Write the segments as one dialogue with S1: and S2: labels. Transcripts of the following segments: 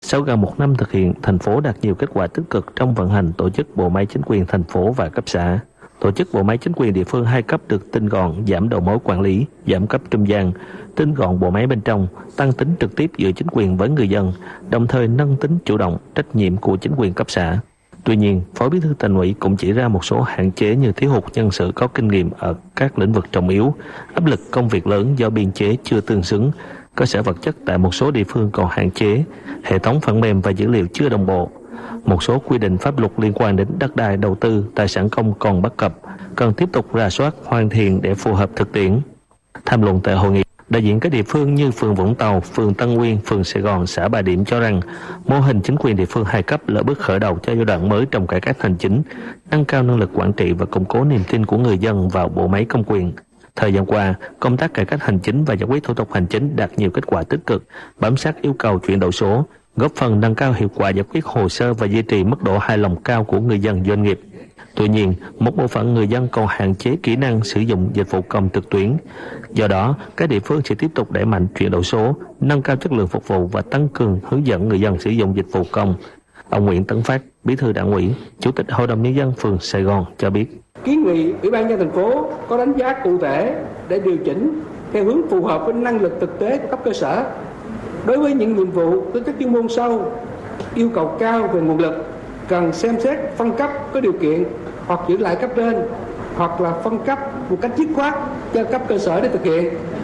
S1: Sau gần một năm thực hiện, thành phố đạt nhiều kết quả tích cực trong vận hành tổ chức bộ máy chính quyền thành phố và cấp xã. Tổ chức bộ máy chính quyền địa phương 2 cấp được tinh gọn, giảm đầu mối quản lý, giảm cấp trung gian, tinh gọn bộ máy bên trong, tăng tính trực tiếp giữa chính quyền với người dân, đồng thời nâng tính chủ động, trách nhiệm của chính quyền cấp xã. Tuy nhiên, Phó Bí thư Thành ủy cũng chỉ ra một số hạn chế như thiếu hụt nhân sự có kinh nghiệm ở các lĩnh vực trọng yếu, áp lực công việc lớn do biên chế chưa tương xứng, cơ sở vật chất tại một số địa phương còn hạn chế, hệ thống phần mềm và dữ liệu chưa đồng bộ. Một số quy định pháp luật liên quan đến đất đai, đầu tư, tài sản công còn bất cập, cần tiếp tục rà soát, hoàn thiện để phù hợp thực tiễn. Tham luận tại hội nghị, đại diện các địa phương như phường Vũng Tàu, phường Tân Nguyên, phường Sài Gòn, xã Bà Điểm cho rằng mô hình chính quyền địa phương 2 cấp là bước khởi đầu cho giai đoạn mới trong cải cách hành chính, nâng cao năng lực quản trị và củng cố niềm tin của người dân vào bộ máy công quyền. Thời gian qua, công tác cải cách hành chính và giải quyết thủ tục hành chính đạt nhiều kết quả tích cực, bám sát yêu cầu chuyển đổi số, góp phần nâng cao hiệu quả giải quyết hồ sơ và duy trì mức độ hài lòng cao của người dân doanh nghiệp. Tuy nhiên, một bộ phận người dân còn hạn chế kỹ năng sử dụng dịch vụ công trực tuyến. Do đó, các địa phương sẽ tiếp tục đẩy mạnh chuyển đổi số, nâng cao chất lượng phục vụ và tăng cường hướng dẫn người dân sử dụng dịch vụ công. Ông Nguyễn Tấn Phát, Bí thư Đảng ủy, Chủ tịch Hội đồng Nhân dân phường Sài Gòn cho biết.
S2: Kiến nghị Ủy ban nhân dân thành phố có đánh giá cụ thể để điều chỉnh theo hướng phù hợp với năng lực thực tế của cấp cơ sở. Đối với những nhiệm vụ tính chất chuyên môn sâu, yêu cầu cao về nguồn lực, cần xem xét phân cấp có điều kiện hoặc giữ lại cấp trên, hoặc là phân cấp một cách dứt khoát cho cấp cơ sở để thực hiện.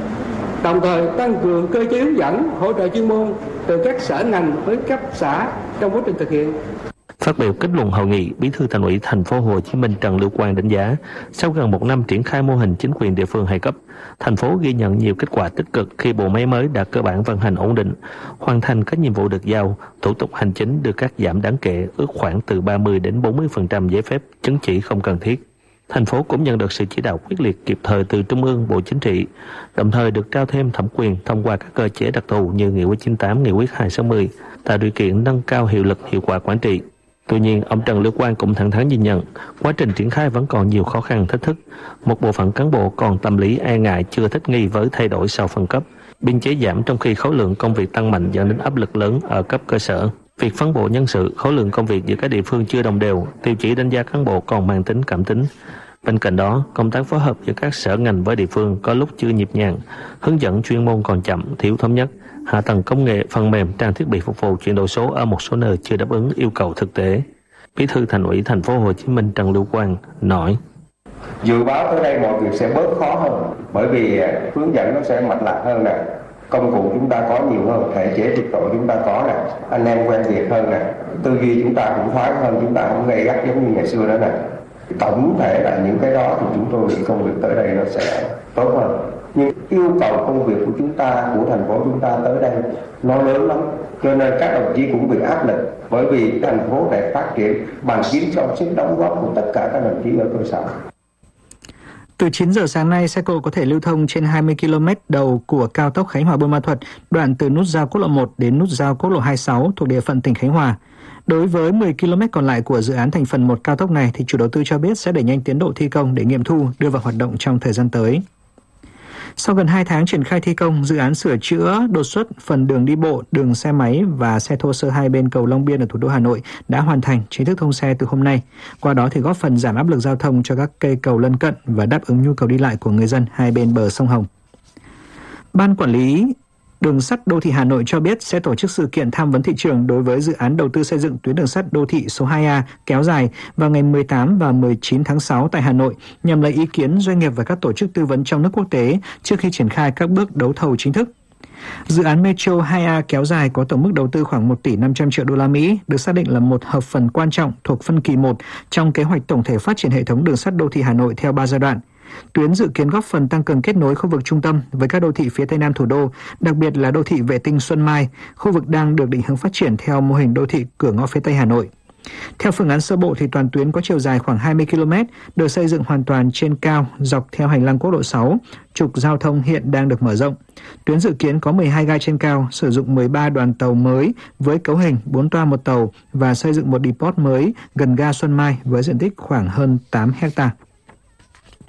S2: Đồng thời tăng cường cơ chế hướng dẫn, hỗ trợ chuyên môn từ các sở ngành với cấp xã trong quá trình thực hiện.
S1: Phát biểu kết luận hội nghị, Bí thư Thành ủy Thành phố Hồ Chí Minh Trần Lưu Quang đánh giá, sau gần một năm triển khai mô hình chính quyền địa phương 2 cấp, thành phố ghi nhận nhiều kết quả tích cực khi bộ máy mới đã cơ bản vận hành ổn định, hoàn thành các nhiệm vụ được giao, thủ tục hành chính được cắt giảm đáng kể, ước khoảng từ 30 đến 40% giấy phép, chứng chỉ không cần thiết. Thành phố cũng nhận được sự chỉ đạo quyết liệt kịp thời từ Trung ương, Bộ Chính trị, đồng thời được trao thêm thẩm quyền thông qua các cơ chế đặc thù như Nghị quyết 98, Nghị quyết 260, tạo điều kiện nâng cao hiệu lực, hiệu quả quản trị. Tuy nhiên, ông Trần Lưu Quang cũng thẳng thắn nhìn nhận, quá trình triển khai vẫn còn nhiều khó khăn thách thức. Một bộ phận cán bộ còn tâm lý e ngại chưa thích nghi với thay đổi sau phân cấp. Biên chế giảm trong khi khối lượng công việc tăng mạnh dẫn đến áp lực lớn ở cấp cơ sở. Việc phân bổ nhân sự, khối lượng công việc giữa các địa phương chưa đồng đều, tiêu chí đánh giá cán bộ còn mang tính cảm tính. Bên cạnh đó, công tác phối hợp giữa các sở ngành với địa phương có lúc chưa nhịp nhàng, hướng dẫn chuyên môn còn chậm, thiếu thống nhất, hạ tầng công nghệ, phần mềm, trang thiết bị phục vụ chuyển đổi số ở một số nơi chưa đáp ứng yêu cầu thực tế. Bí thư Thành ủy Thành phố Hồ Chí Minh Trần Lưu Quang nói:
S3: Dự báo tới đây mọi việc sẽ bớt khó hơn, bởi vì hướng dẫn nó sẽ mạch lạc hơn nè, công cụ chúng ta có nhiều hơn, thể chế trật tự chúng ta có nè, anh em quen việc hơn nè, tư duy chúng ta cũng thoáng hơn, chúng ta không gay gắt giống như ngày xưa nữa nè. Tổng thể là những cái đó thì chúng tôi công việc tới đây nó sẽ tốt hơn. Nhưng yêu cầu công việc của chúng ta, của thành phố chúng ta tới đây nó lớn lắm, cho nên các đồng chí cũng bị áp lực, bởi vì thành phố phải phát triển bằng chính trong sức đóng góp của tất cả các đồng chí ở cơ sở.
S4: Từ 9 giờ sáng nay, xe cộ có thể lưu thông trên 20 km đầu của cao tốc Khánh Hòa - Buôn Ma Thuột, đoạn từ nút giao quốc lộ 1 đến nút giao quốc lộ 26 thuộc địa phận tỉnh Khánh Hòa. Đối với 10 km còn lại của dự án thành phần 1 cao tốc này thì chủ đầu tư cho biết sẽ đẩy nhanh tiến độ thi công để nghiệm thu, đưa vào hoạt động trong thời gian tới. Sau gần 2 tháng triển khai thi công, dự án sửa chữa đột xuất phần đường đi bộ, đường xe máy và xe thô sơ hai bên cầu Long Biên ở thủ đô Hà Nội đã hoàn thành, chính thức thông xe từ hôm nay. Qua đó thì góp phần giảm áp lực giao thông cho các cây cầu lân cận và đáp ứng nhu cầu đi lại của người dân hai bên bờ sông Hồng. Ban quản lý Đường sắt Đô thị Hà Nội cho biết sẽ tổ chức sự kiện tham vấn thị trường đối với dự án đầu tư xây dựng tuyến đường sắt đô thị số 2A kéo dài vào ngày 18 và 19 tháng 6 tại Hà Nội nhằm lấy ý kiến doanh nghiệp và các tổ chức tư vấn trong nước quốc tế trước khi triển khai các bước đấu thầu chính thức. Dự án Metro 2A kéo dài có tổng mức đầu tư khoảng 1 tỷ 500 triệu đô la Mỹ, được xác định là một hợp phần quan trọng thuộc phân kỳ 1 trong kế hoạch tổng thể phát triển hệ thống đường sắt đô thị Hà Nội theo 3 giai đoạn. Tuyến dự kiến góp phần tăng cường kết nối khu vực trung tâm với các đô thị phía tây nam thủ đô, đặc biệt là đô thị vệ tinh Xuân Mai, khu vực đang được định hướng phát triển theo mô hình đô thị cửa ngõ phía tây Hà Nội. Theo phương án sơ bộ thì toàn tuyến có chiều dài khoảng 20 km, được xây dựng hoàn toàn trên cao dọc theo hành lang quốc lộ 6, trục giao thông hiện đang được mở rộng. Tuyến dự kiến có 12 gai trên cao, sử dụng 13 đoàn tàu mới với cấu hình 4 toa một tàu và xây dựng một depot mới gần ga Xuân Mai với diện tích khoảng hơn 8 hectare.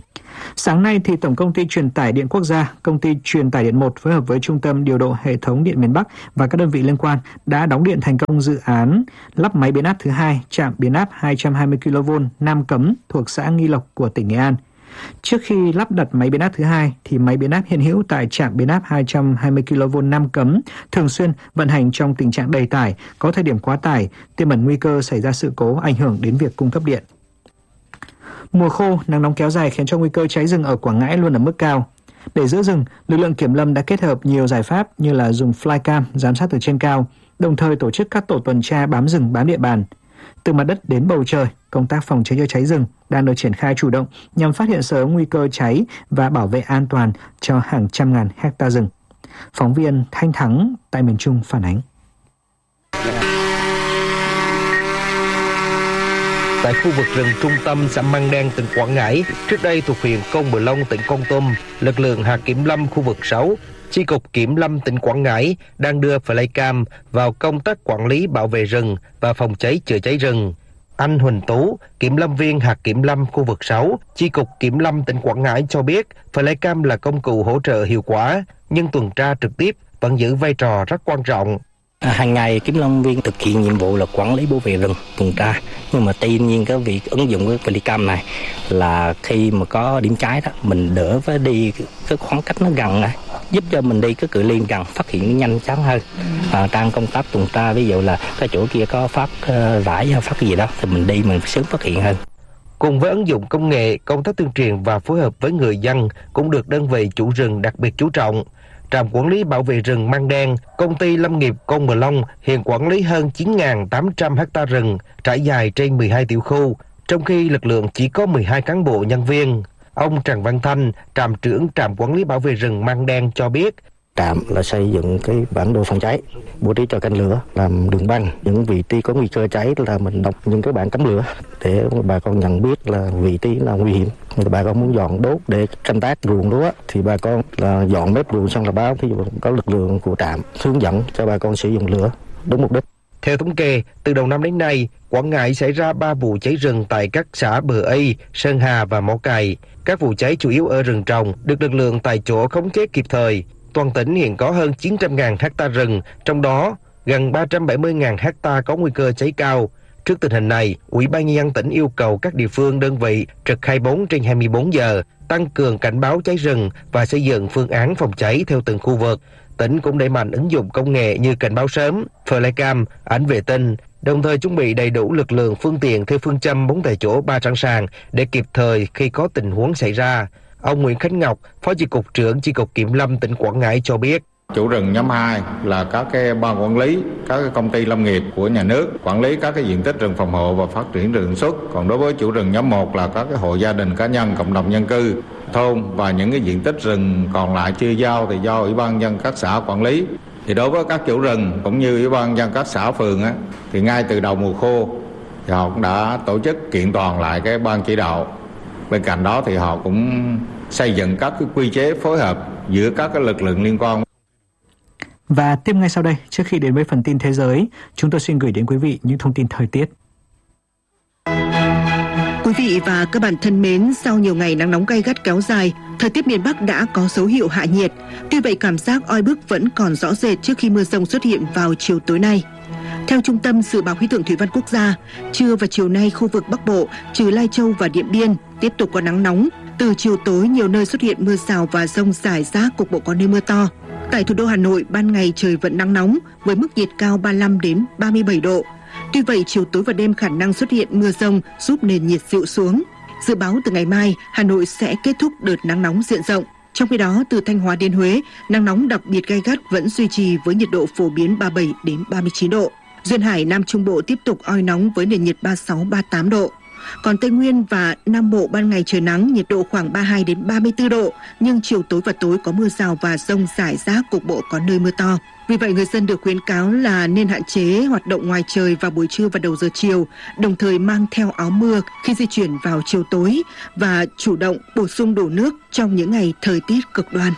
S4: Sáng nay thì Tổng công ty Truyền tải Điện Quốc gia, Công ty Truyền tải Điện 1 phối hợp với Trung tâm Điều độ Hệ thống Điện miền Bắc và các đơn vị liên quan đã đóng điện thành công dự án lắp máy biến áp thứ 2 trạm biến áp 220 kV Nam Cấm thuộc xã Nghi Lộc của tỉnh Nghệ An. Trước khi lắp đặt máy biến áp thứ 2 thì máy biến áp hiện hữu tại trạm biến áp 220 kV Nam Cấm thường xuyên vận hành trong tình trạng đầy tải, có thời điểm quá tải, tiềm ẩn nguy cơ xảy ra sự cố ảnh hưởng đến việc cung cấp điện. Mùa khô, nắng nóng kéo dài khiến cho nguy cơ cháy rừng ở Quảng Ngãi luôn ở mức cao. Để giữ rừng, lực lượng kiểm lâm đã kết hợp nhiều giải pháp như là dùng flycam giám sát từ trên cao, đồng thời tổ chức các tổ tuần tra bám rừng bám địa bàn. Từ mặt đất đến bầu trời, công tác phòng cháy chữa cháy rừng đang được triển khai chủ động nhằm phát hiện sớm nguy cơ cháy và bảo vệ an toàn cho hàng trăm ngàn hecta rừng. Phóng viên Thanh Thắng tại miền Trung phản ánh.
S5: Tại khu vực rừng trung tâm xã Măng Đen, tỉnh Quảng Ngãi, trước đây thuộc huyện Công Bờ Long, tỉnh Kon Tum, lực lượng hạt kiểm lâm khu vực 6, Chi cục Kiểm lâm tỉnh Quảng Ngãi đang đưa flycam vào công tác quản lý bảo vệ rừng và phòng cháy chữa cháy rừng. Anh Huỳnh Tú, kiểm lâm viên hạt kiểm lâm khu vực 6, Chi cục Kiểm lâm tỉnh Quảng Ngãi cho biết flycam là công cụ hỗ trợ hiệu quả, nhưng tuần tra trực tiếp vẫn giữ vai trò rất quan trọng.
S6: Hàng ngày kiểm lâm viên thực hiện nhiệm vụ là quản lý bảo vệ rừng, tuần tra. Nhưng mà tuy nhiên cái việc ứng dụng cái flycam này là khi mà có điểm cháy đó, mình đỡ phải đi cái khoảng cách nó gần này, giúp cho mình đi cái cự ly gần phát hiện nhanh chóng hơn. Trong công tác tuần tra, ví dụ là cái chỗ kia có phát rải hay phát cái gì đó thì mình đi mình sớm phát hiện hơn.
S5: Cùng với ứng dụng công nghệ, công tác tuyên truyền và phối hợp với người dân cũng được đơn vị chủ rừng đặc biệt chú trọng. Trạm quản lý bảo vệ rừng Măng Đen, Công ty Lâm nghiệp Kon Bờ Long hiện quản lý hơn 9.800 ha rừng trải dài trên 12 tiểu khu, trong khi lực lượng chỉ có 12 cán bộ nhân viên. Ông Trần Văn Thanh, trạm trưởng trạm quản lý bảo vệ rừng Măng Đen cho biết,
S6: trạm là xây dựng cái bản đồ phòng cháy, bố trí cho canh lửa, làm đường băng, những vị trí có nguy cơ cháy là mình đọc những cái bảng cấm lửa để bà con nhận biết là vị trí nào nguy hiểm. Bà con muốn dọn đốt để canh tác ruộng lúa thì bà con là dọn bếp ruộng xong là báo, ví dụ có lực lượng của trạm hướng dẫn cho bà con sử dụng lửa đúng mục đích.
S5: Theo thống kê, từ đầu năm đến nay, Quảng Ngãi xảy ra 3 vụ cháy rừng tại các xã Bờ Ây, Sơn Hà và Mỏ Cày. Các vụ cháy chủ yếu ở rừng trồng, được lực lượng tại chỗ khống chế kịp thời. Toàn tỉnh hiện có hơn 900.000 ha rừng, trong đó gần 370.000 ha có nguy cơ cháy cao. Trước tình hình này, Ủy ban Nhân dân tỉnh yêu cầu các địa phương đơn vị trực 24/24 giờ, tăng cường cảnh báo cháy rừng và xây dựng phương án phòng cháy theo từng khu vực. Tỉnh cũng đẩy mạnh ứng dụng công nghệ như cảnh báo sớm, flycam, ảnh vệ tinh, đồng thời chuẩn bị đầy đủ lực lượng phương tiện theo phương châm 4 tại chỗ 3 sẵn sàng để kịp thời khi có tình huống xảy ra. Ông Nguyễn Khánh Ngọc, Phó Chi cục trưởng Chi cục Kiểm lâm tỉnh Quảng Ngãi cho biết,
S7: chủ rừng nhóm 2 là các cái ban quản lý, các cái công ty lâm nghiệp của nhà nước quản lý các cái diện tích rừng phòng hộ và phát triển rừng sản xuất. Còn đối với chủ rừng nhóm 1 là các cái hộ gia đình, cá nhân, cộng đồng dân cư, thôn và những cái diện tích rừng còn lại chưa giao thì do Ủy ban nhân dân các xã quản lý. Thì đối với các chủ rừng cũng như Ủy ban nhân dân các xã phường thì ngay từ đầu mùa khô thì họ cũng đã tổ chức kiện toàn lại cái ban chỉ đạo. Bên cạnh đó thì họ cũng xây dựng các cái quy chế phối hợp giữa các cái lực lượng liên quan.
S4: Và tiếp ngay sau đây, trước khi đến với phần tin thế giới, chúng tôi xin gửi đến quý vị những thông tin thời tiết.
S8: Quý vị và các bạn thân mến, sau nhiều ngày nắng nóng gay gắt kéo dài, thời tiết miền Bắc đã có dấu hiệu hạ nhiệt. Tuy vậy, cảm giác oi bức vẫn còn rõ rệt trước khi mưa dông xuất hiện vào chiều tối nay. Theo Trung tâm Dự báo Khí tượng Thủy văn Quốc gia, trưa và chiều nay khu vực Bắc Bộ, trừ Lai Châu và Điện Biên, tiếp tục có nắng nóng. Từ chiều tối, nhiều nơi xuất hiện mưa rào và dông rải rác, cục bộ có nơi mưa to. Tại thủ đô Hà Nội, ban ngày trời vẫn nắng nóng với mức nhiệt cao 35 đến 37 độ. Tuy vậy, chiều tối và đêm khả năng xuất hiện mưa dông giúp nền nhiệt dịu xuống. Dự báo từ ngày mai, Hà Nội sẽ kết thúc đợt nắng nóng diện rộng. Trong khi đó, từ Thanh Hóa đến Huế, nắng nóng đặc biệt gay gắt vẫn duy trì với nhiệt độ phổ biến 37 đến 39 độ. Duyên Hải, Nam Trung Bộ tiếp tục oi nóng với nền nhiệt 36-38 độ. Còn Tây Nguyên và Nam Bộ ban ngày trời nắng, nhiệt độ khoảng 32 đến 34 độ, nhưng chiều tối và tối có mưa rào và dông rải rác, cục bộ có nơi mưa to. Vì vậy, người dân được khuyến cáo là nên hạn chế hoạt động ngoài trời vào buổi trưa và đầu giờ chiều, đồng thời mang theo áo mưa khi di chuyển vào chiều tối và chủ động bổ sung đủ nước trong những ngày thời tiết cực đoan.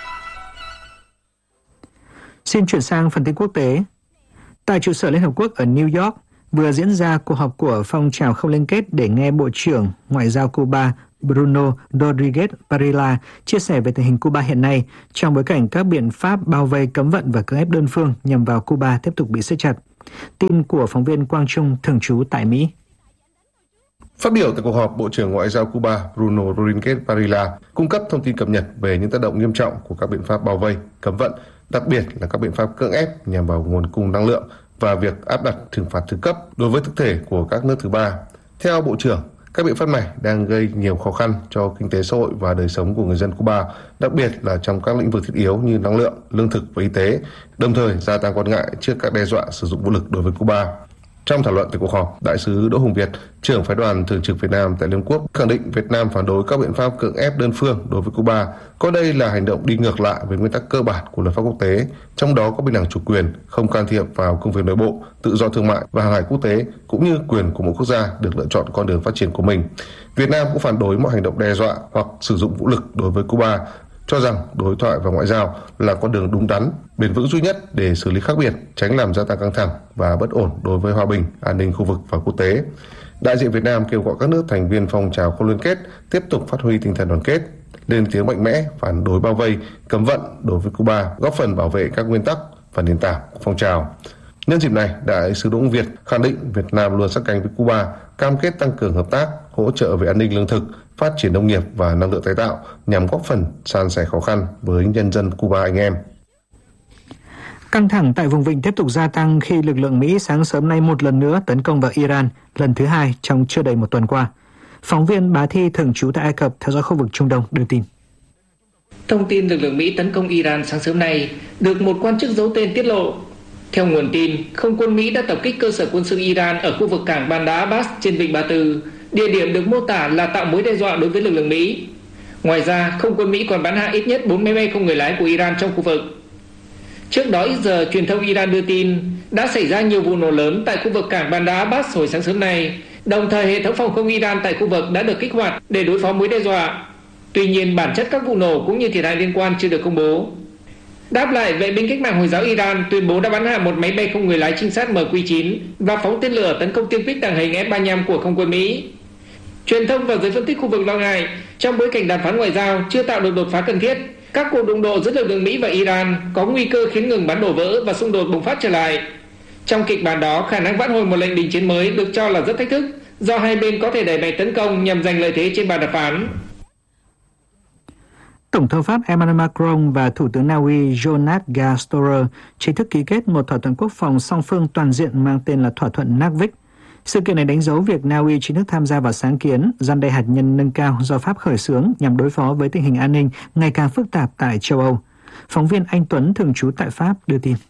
S4: Xin chuyển sang phần tin quốc tế. Tại trụ sở Liên Hợp Quốc ở New York, vừa diễn ra cuộc họp của phong trào không liên kết để nghe Bộ trưởng Ngoại giao Cuba Bruno Rodriguez Parilla chia sẻ về tình hình Cuba hiện nay trong bối cảnh các biện pháp bao vây, cấm vận và cưỡng ép đơn phương nhằm vào Cuba tiếp tục bị siết chặt. Tin của phóng viên Quang Trung thường trú tại Mỹ.
S9: Phát biểu tại cuộc họp, Bộ trưởng Ngoại giao Cuba Bruno Rodriguez Parilla cung cấp thông tin cập nhật về những tác động nghiêm trọng của các biện pháp bao vây, cấm vận, đặc biệt là các biện pháp cưỡng ép nhằm vào nguồn cung năng lượng và việc áp đặt trừng phạt thứ cấp đối với thực thể của các nước thứ ba. Theo Bộ trưởng, các biện pháp này đang gây nhiều khó khăn cho kinh tế xã hội và đời sống của người dân Cuba, đặc biệt là trong các lĩnh vực thiết yếu như năng lượng, lương thực và y tế, đồng thời gia tăng quan ngại trước các đe dọa sử dụng vũ lực đối với Cuba. Trong thảo luận tại cuộc họp, Đại sứ Đỗ Hùng Việt, trưởng phái đoàn thường trực Việt Nam tại Liên Hợp Quốc, khẳng định Việt Nam phản đối các biện pháp cưỡng ép đơn phương đối với Cuba, coi đây là hành động đi ngược lại với nguyên tắc cơ bản của luật pháp quốc tế, trong đó có bình đẳng chủ quyền, không can thiệp vào công việc nội bộ, tự do thương mại và hàng hải quốc tế, cũng như quyền của mỗi quốc gia được lựa chọn con đường phát triển của mình. Việt Nam cũng phản đối mọi hành động đe dọa hoặc sử dụng vũ lực đối với Cuba, cho rằng đối thoại và ngoại giao là con đường đúng đắn, bền vững duy nhất để xử lý khác biệt, tránh làm gia tăng căng thẳng và bất ổn đối với hòa bình, an ninh khu vực và quốc tế. Đại diện Việt Nam kêu gọi các nước thành viên phong trào không liên kết tiếp tục phát huy tinh thần đoàn kết, lên tiếng mạnh mẽ phản đối bao vây, cấm vận đối với Cuba, góp phần bảo vệ các nguyên tắc và nền tảng của phong trào. Nhân dịp này, Đại sứ Đỗ Hùng Việt khẳng định Việt Nam luôn sát cánh với Cuba, cam kết tăng cường hợp tác, hỗ trợ về an ninh lương thực, phát triển nông nghiệp và năng lượng tái tạo nhằm góp phần san sẻ khó khăn với nhân dân Cuba anh em.
S4: Căng thẳng tại vùng vịnh tiếp tục gia tăng khi lực lượng Mỹ sáng sớm nay một lần nữa tấn công vào Iran, lần thứ hai trong chưa đầy một tuần qua. Phóng viên Bá Thi thường trú tại Ai Cập theo dõi khu vực Trung Đông đưa tin.
S10: Thông tin lực lượng Mỹ tấn công Iran sáng sớm nay được một quan chức giấu tên tiết lộ. Theo nguồn tin, không quân Mỹ đã tập kích cơ sở quân sự Iran ở khu vực cảng Bandar Abbas trên vịnh Ba Tư, địa điểm được mô tả là tạo mối đe dọa đối với lực lượng Mỹ. Ngoài ra, không quân Mỹ còn bắn hạ ít nhất 4 máy bay không người lái của Iran trong khu vực. Trước đó ít giờ, truyền thông Iran đưa tin đã xảy ra nhiều vụ nổ lớn tại khu vực cảng Bandar Abbas hồi sáng sớm nay. Đồng thời, hệ thống phòng không Iran tại khu vực đã được kích hoạt để đối phó mối đe dọa. Tuy nhiên, bản chất các vụ nổ cũng như thiệt hại liên quan chưa được công bố. Đáp lại, vệ binh cách mạng Hồi giáo Iran tuyên bố đã bắn hạ một máy bay không người lái trinh sát MQ-9 và phóng tên lửa tấn công tiêm kích tàng hình F-35 của không quân Mỹ. Truyền thông và giới phân tích khu vực lo ngại trong bối cảnh đàm phán ngoại giao chưa tạo được đột phá cần thiết, các cuộc đụng độ giữa lực lượng Mỹ và Iran có nguy cơ khiến ngừng bắn đổ vỡ và xung đột bùng phát trở lại. Trong kịch bản đó, khả năng vãn hồi một lệnh đình chiến mới được cho là rất thách thức do hai bên có thể đẩy mạnh tấn công nhằm giành lợi thế trên bàn đàm phán.
S4: Tổng thống Pháp Emmanuel Macron và Thủ tướng Na Uy Jonas Gahr Store chính thức ký kết một thỏa thuận quốc phòng song phương toàn diện mang tên là thỏa thuận Narvik. Sự kiện này đánh dấu việc Na Uy chính thức tham gia vào sáng kiến răn đe hạt nhân nâng cao do Pháp khởi xướng nhằm đối phó với tình hình an ninh ngày càng phức tạp tại châu Âu. Phóng viên Anh Tuấn thường trú tại Pháp đưa tin.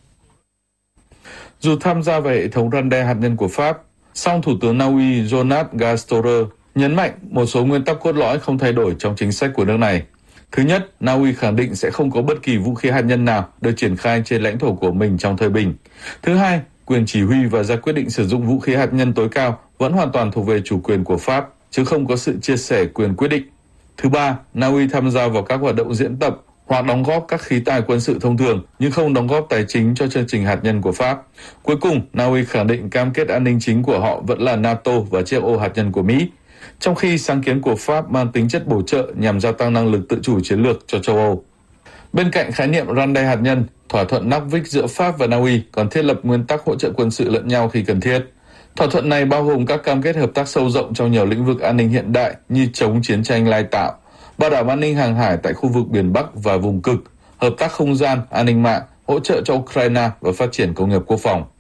S11: Dù tham gia vào hệ thống răn đe hạt nhân của Pháp, song Thủ tướng Na Uy Jonas Gahr Store nhấn mạnh một số nguyên tắc cốt lõi không thay đổi trong chính sách của nước này. Thứ nhất, Na Uy khẳng định sẽ không có bất kỳ vũ khí hạt nhân nào được triển khai trên lãnh thổ của mình trong thời bình. Thứ hai, quyền chỉ huy và ra quyết định sử dụng vũ khí hạt nhân tối cao vẫn hoàn toàn thuộc về chủ quyền của Pháp, chứ không có sự chia sẻ quyền quyết định. Thứ ba, Na Uy tham gia vào các hoạt động diễn tập hoặc đóng góp các khí tài quân sự thông thường nhưng không đóng góp tài chính cho chương trình hạt nhân của Pháp. Cuối cùng, Na Uy khẳng định cam kết an ninh chính của họ vẫn là NATO và chiếc ô hạt nhân của Mỹ, trong khi sáng kiến của Pháp mang tính chất bổ trợ nhằm gia tăng năng lực tự chủ chiến lược cho châu Âu. Bên cạnh khái niệm răn đe hạt nhân, thỏa thuận Narvik giữa Pháp và Na Uy còn thiết lập nguyên tắc hỗ trợ quân sự lẫn nhau khi cần thiết. Thỏa thuận này bao gồm các cam kết hợp tác sâu rộng trong nhiều lĩnh vực an ninh hiện đại như chống chiến tranh lai tạo, bảo đảm an ninh hàng hải tại khu vực biển Bắc và vùng cực, hợp tác không gian, an ninh mạng, hỗ trợ cho Ukraine và phát triển công nghiệp quốc phòng.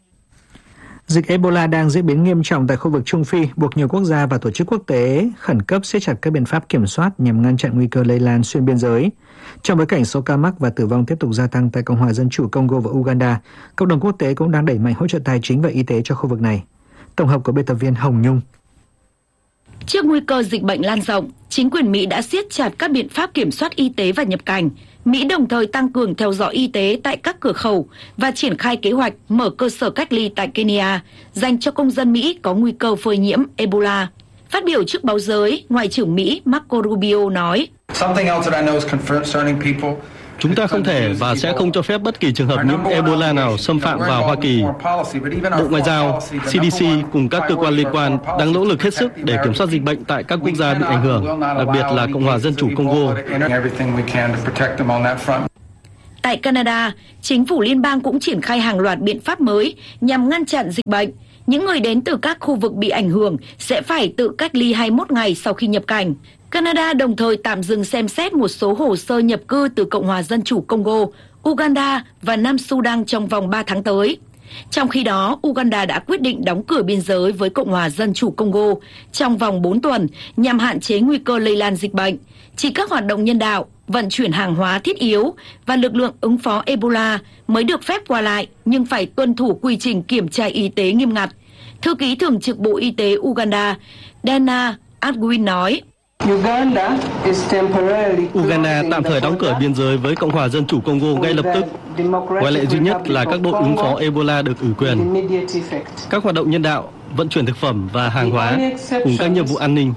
S4: Dịch Ebola đang diễn biến nghiêm trọng tại khu vực Trung Phi, buộc nhiều quốc gia và tổ chức quốc tế khẩn cấp siết chặt các biện pháp kiểm soát nhằm ngăn chặn nguy cơ lây lan xuyên biên giới. Trong bối cảnh số ca mắc và tử vong tiếp tục gia tăng tại Cộng hòa Dân chủ Congo và Uganda, cộng đồng quốc tế cũng đang đẩy mạnh hỗ trợ tài chính và y tế cho khu vực này. Tổng hợp của biên tập viên Hồng Nhung.
S12: Trước nguy cơ dịch bệnh lan rộng, chính quyền Mỹ đã siết chặt các biện pháp kiểm soát y tế và nhập cảnh. Mỹ đồng thời tăng cường theo dõi y tế tại các cửa khẩu và triển khai kế hoạch mở cơ sở cách ly tại Kenya dành cho công dân Mỹ có nguy cơ phơi nhiễm Ebola. Phát biểu trước báo giới, Ngoại trưởng Mỹ Marco Rubio nói:
S13: Chúng ta không thể và sẽ không cho phép bất kỳ trường hợp nhiễm Ebola nào xâm phạm vào Hoa Kỳ. Bộ Ngoại giao, CDC cùng các cơ quan liên quan đang nỗ lực hết sức để kiểm soát dịch bệnh tại các quốc gia bị ảnh hưởng, đặc biệt là Cộng hòa Dân chủ Congo.
S12: Tại Canada, chính phủ liên bang cũng triển khai hàng loạt biện pháp mới nhằm ngăn chặn dịch bệnh. Những người đến từ các khu vực bị ảnh hưởng sẽ phải tự cách ly 21 ngày sau khi nhập cảnh. Canada đồng thời tạm dừng xem xét một số hồ sơ nhập cư từ Cộng hòa Dân chủ Congo, Uganda và Nam Sudan trong vòng 3 tháng tới. Trong khi đó, Uganda đã quyết định đóng cửa biên giới với Cộng hòa Dân chủ Congo trong vòng 4 tuần nhằm hạn chế nguy cơ lây lan dịch bệnh. Chỉ các hoạt động nhân đạo, vận chuyển hàng hóa thiết yếu và lực lượng ứng phó Ebola mới được phép qua lại, nhưng phải tuân thủ quy trình kiểm tra y tế nghiêm ngặt. Thư ký thường trực Bộ Y tế Uganda, Dana Adwin nói,
S13: Uganda tạm thời đóng cửa biên giới với Cộng hòa Dân chủ Congo ngay lập tức. Ngoại lệ duy nhất là các đội ứng phó Ebola được ủy quyền. Các hoạt động nhân đạo, vận chuyển thực phẩm và hàng hóa cùng các nhiệm vụ an ninh.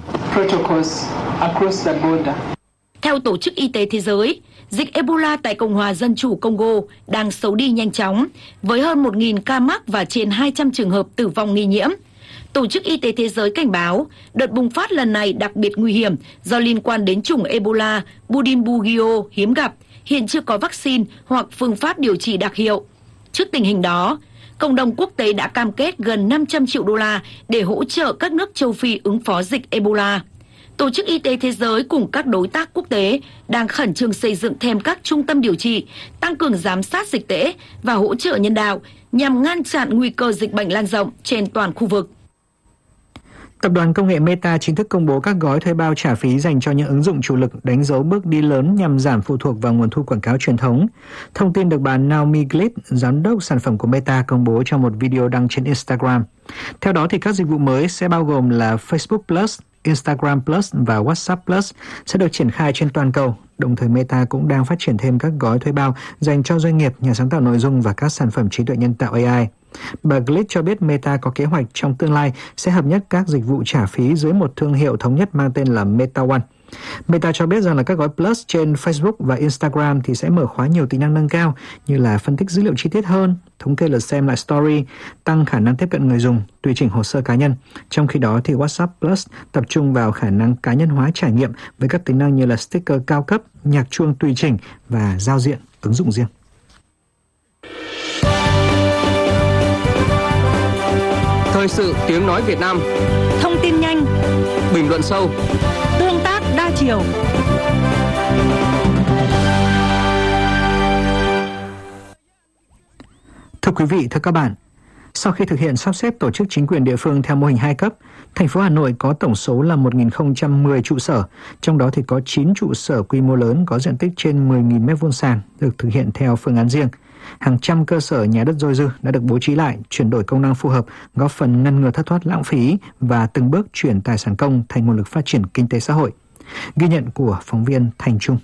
S12: Theo Tổ chức Y tế Thế giới, dịch Ebola tại Cộng hòa Dân chủ Congo đang xấu đi nhanh chóng, với hơn 1.000 ca mắc và trên 200 trường hợp tử vong nghi nhiễm. Tổ chức Y tế Thế giới cảnh báo, đợt bùng phát lần này đặc biệt nguy hiểm do liên quan đến chủng Ebola Budinbugyo hiếm gặp, hiện chưa có vaccine hoặc phương pháp điều trị đặc hiệu. Trước tình hình đó, cộng đồng quốc tế đã cam kết gần 500 triệu đô la để hỗ trợ các nước châu Phi ứng phó dịch Ebola. Tổ chức Y tế Thế giới cùng các đối tác quốc tế đang khẩn trương xây dựng thêm các trung tâm điều trị, tăng cường giám sát dịch tễ và hỗ trợ nhân đạo nhằm ngăn chặn nguy cơ dịch bệnh lan rộng trên toàn khu vực.
S4: Tập đoàn công nghệ Meta chính thức công bố các gói thuê bao trả phí dành cho những ứng dụng chủ lực, đánh dấu bước đi lớn nhằm giảm phụ thuộc vào nguồn thu quảng cáo truyền thống. Thông tin được bà Naomi Glick, giám đốc sản phẩm của Meta, công bố trong một video đăng trên Instagram. Theo đó, thì các dịch vụ mới sẽ bao gồm là Facebook Plus, Instagram Plus và WhatsApp Plus sẽ được triển khai trên toàn cầu. Đồng thời Meta cũng đang phát triển thêm các gói thuê bao dành cho doanh nghiệp, nhà sáng tạo nội dung và các sản phẩm trí tuệ nhân tạo AI. Bà Glick cho biết Meta có kế hoạch trong tương lai sẽ hợp nhất các dịch vụ trả phí dưới một thương hiệu thống nhất mang tên là Meta One. Meta cho biết rằng là các gói Plus trên Facebook và Instagram thì sẽ mở khóa nhiều tính năng nâng cao như là phân tích dữ liệu chi tiết hơn, thống kê lượt xem lại story, tăng khả năng tiếp cận người dùng, tùy chỉnh hồ sơ cá nhân. Trong khi đó thì WhatsApp Plus tập trung vào khả năng cá nhân hóa trải nghiệm với các tính năng như là sticker cao cấp, nhạc chuông tùy chỉnh và giao diện ứng dụng riêng.
S14: Thời sự tiếng nói Việt Nam.
S12: Thông tin nhanh,
S14: bình luận sâu,
S12: tương tác đa chiều.
S4: Thưa quý vị, thưa các bạn, sau khi thực hiện sắp xếp tổ chức chính quyền địa phương theo mô hình 2 cấp, thành phố Hà Nội có tổng số là 1.010 trụ sở, trong đó thì có 9 trụ sở quy mô lớn có diện tích trên 10.000 m2 sàn được thực hiện theo phương án riêng. Hàng trăm cơ sở nhà đất dôi dư đã được bố trí lại, chuyển đổi công năng phù hợp, góp phần ngăn ngừa thất thoát lãng phí và từng bước chuyển tài sản công thành nguồn lực phát triển kinh tế xã hội. Ghi nhận của phóng viên Thành Trung.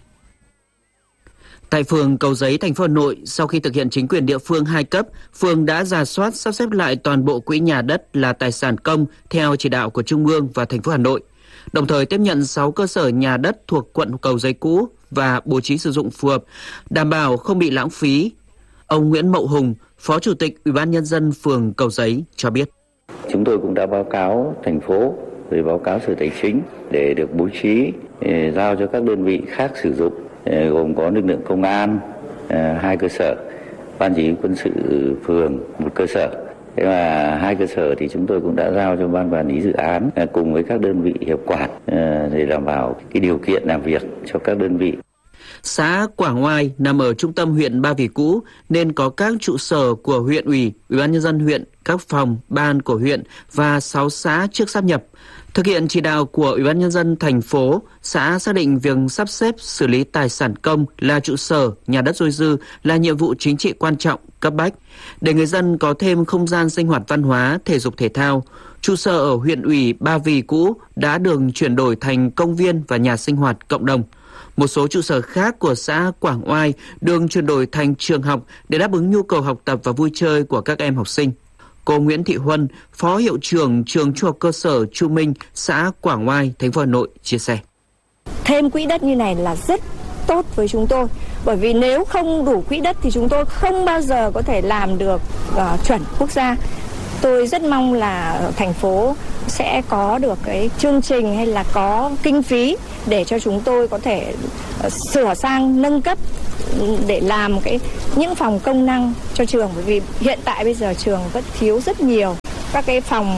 S15: Tại phường Cầu Giấy, thành phố Hà Nội, sau khi thực hiện chính quyền địa phương 2 cấp, phường đã rà soát sắp xếp lại toàn bộ quỹ nhà đất là tài sản công theo chỉ đạo của Trung ương và thành phố Hà Nội. Đồng thời tiếp nhận 6 cơ sở nhà đất thuộc quận Cầu Giấy cũ và bố trí sử dụng phù hợp, đảm bảo không bị lãng phí. Ông Nguyễn Mậu Hùng, Phó Chủ tịch Ủy ban Nhân dân phường Cầu Giấy cho biết.
S16: Chúng tôi cũng đã báo cáo thành phố, rồi báo cáo Sở Tài chính để được bố trí, giao cho các đơn vị khác sử dụng, gồm có lực lượng công an 2 cơ sở, ban chỉ huy quân sự phường 1 cơ sở. Thế mà 2 cơ sở thì chúng tôi cũng đã giao cho ban quản lý dự án cùng với các đơn vị hiệp quản để đảm bảo cái điều kiện làm việc cho các đơn vị.
S15: Xã Quảng Oai nằm ở trung tâm huyện Ba Vì cũ nên có các trụ sở của huyện ủy, Ủy ban Nhân dân huyện, các phòng, ban của huyện và 6 xã trước sáp nhập. Thực hiện chỉ đạo của Ủy ban Nhân dân thành phố, xã xác định việc sắp xếp xử lý tài sản công là trụ sở, nhà đất dôi dư là nhiệm vụ chính trị quan trọng, cấp bách. Để người dân có thêm không gian sinh hoạt văn hóa, thể dục thể thao, trụ sở ở huyện ủy Ba Vì cũ đã được chuyển đổi thành công viên và nhà sinh hoạt cộng đồng. Một số trụ sở khác của xã Quảng Oai được chuyển đổi thành trường học để đáp ứng nhu cầu học tập và vui chơi của các em học sinh. Cô Nguyễn Thị Huân, Phó Hiệu trưởng trường Trung học cơ sở Chu Minh, xã Quảng Oai, thành phố Hà Nội chia sẻ.
S17: Thêm quỹ đất như này là rất tốt với chúng tôi. Bởi vì nếu không đủ quỹ đất thì chúng tôi không bao giờ có thể làm được chuẩn quốc gia. Tôi rất mong là thành phố sẽ có được cái chương trình hay là có kinh phí để cho chúng tôi có thể sửa sang, nâng cấp để làm những phòng công năng cho trường. Bởi vì hiện tại bây giờ trường vẫn thiếu rất nhiều các cái phòng,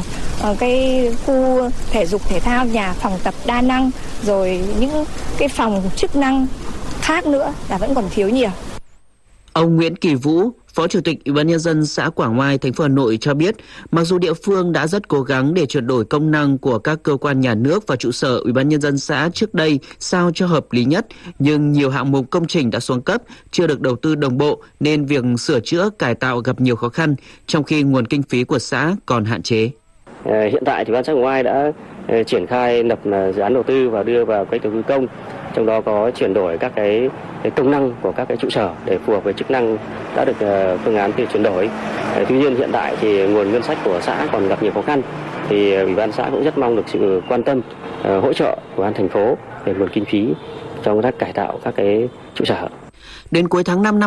S17: cái khu thể dục thể thao, nhà phòng tập đa năng, rồi những cái phòng chức năng khác nữa là vẫn còn thiếu nhiều.
S15: Ông Nguyễn Kỳ Vũ, Phó Chủ tịch Ủy ban nhân dân xã Quảng Oai, thành phố Hà Nội cho biết, mặc dù địa phương đã rất cố gắng để chuyển đổi công năng của các cơ quan nhà nước và trụ sở Ủy ban nhân dân xã trước đây sao cho hợp lý nhất, nhưng nhiều hạng mục công trình đã xuống cấp, chưa được đầu tư đồng bộ nên việc sửa chữa cải tạo gặp nhiều khó khăn, trong khi nguồn kinh phí của xã còn hạn chế.
S18: Hiện tại thì Ban xã Quảng Oai đã triển khai lập dự án đầu tư và đưa vào cái đầu tư công, trong đó có chuyển đổi các cái công năng của các cái trụ sở để phù hợp với chức năng đã được phương án chuyển đổi. Tuy nhiên hiện tại thì nguồn ngân sách của xã còn gặp nhiều khó khăn, thì Ủy ban xã cũng rất mong được sự quan tâm hỗ trợ của Ban thành phố về nguồn kinh phí trong công tác cải tạo các cái trụ sở.
S15: Đến cuối tháng 5 năm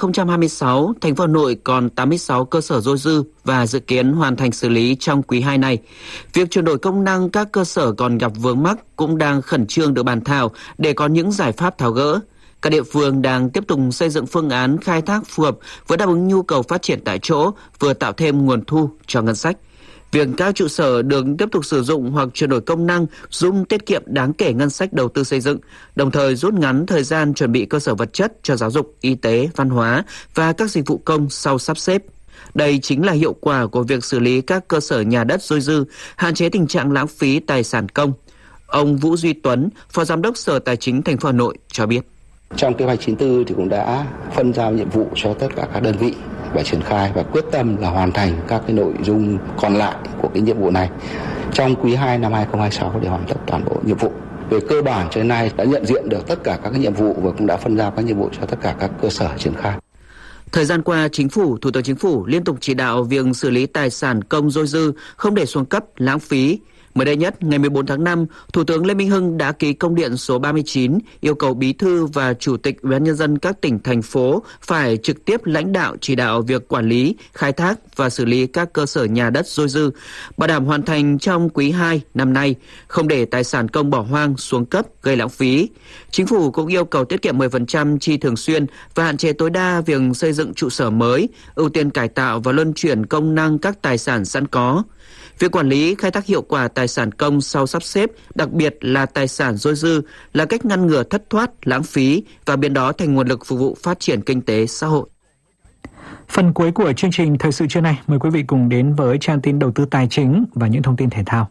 S15: 2026, thành phố Hà Nội còn 86 cơ sở dôi dư và dự kiến hoàn thành xử lý trong quý 2 này. Việc chuyển đổi công năng các cơ sở còn gặp vướng mắc cũng đang khẩn trương được bàn thảo để có những giải pháp tháo gỡ. Các địa phương đang tiếp tục xây dựng phương án khai thác phù hợp với đáp ứng nhu cầu phát triển tại chỗ, vừa tạo thêm nguồn thu cho ngân sách. Việc các trụ sở được tiếp tục sử dụng hoặc chuyển đổi công năng giúp tiết kiệm đáng kể ngân sách đầu tư xây dựng, đồng thời rút ngắn thời gian chuẩn bị cơ sở vật chất cho giáo dục, y tế, văn hóa và các dịch vụ công sau sắp xếp. Đây chính là hiệu quả của việc xử lý các cơ sở nhà đất dôi dư, hạn chế tình trạng lãng phí tài sản công. Ông Vũ Duy Tuấn, Phó Giám đốc Sở Tài chính thành phố Hà Nội cho biết.
S19: Trong kế hoạch 94 thì cũng đã phân giao nhiệm vụ cho tất cả các đơn vị và triển khai và quyết tâm là hoàn thành các cái nội dung còn lại của cái nhiệm vụ này trong quý 2 năm 2026 để hoàn tất toàn bộ nhiệm vụ. Về cơ bản cho đến nay đã nhận diện được tất cả các cái nhiệm vụ và cũng đã phân giao các nhiệm vụ cho tất cả các cơ sở triển khai.
S15: Thời gian qua, Thủ tướng Chính phủ liên tục chỉ đạo việc xử lý tài sản công dôi dư, không để xuống cấp, lãng phí. Mới đây nhất, ngày 14 tháng 5, Thủ tướng Lê Minh Hưng đã ký công điện số 39 yêu cầu Bí thư và Chủ tịch Ủy ban nhân dân các tỉnh, thành phố phải trực tiếp lãnh đạo chỉ đạo việc quản lý, khai thác và xử lý các cơ sở nhà đất dôi dư, bảo đảm hoàn thành trong quý 2 năm nay, không để tài sản công bỏ hoang, xuống cấp, gây lãng phí. Chính phủ cũng yêu cầu tiết kiệm 10% chi thường xuyên và hạn chế tối đa việc xây dựng trụ sở mới, ưu tiên cải tạo và luân chuyển công năng các tài sản sẵn có. Việc quản lý, khai thác hiệu quả tài sản công sau sắp xếp, đặc biệt là tài sản dôi dư, là cách ngăn ngừa thất thoát, lãng phí và biến đó thành nguồn lực phục vụ phát triển kinh tế xã hội.
S4: Phần cuối của chương trình Thời sự trưa nay, mời quý vị cùng đến với trang tin đầu tư tài chính và những thông tin thể thao.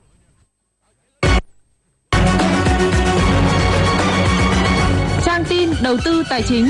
S12: Trang tin đầu tư tài chính.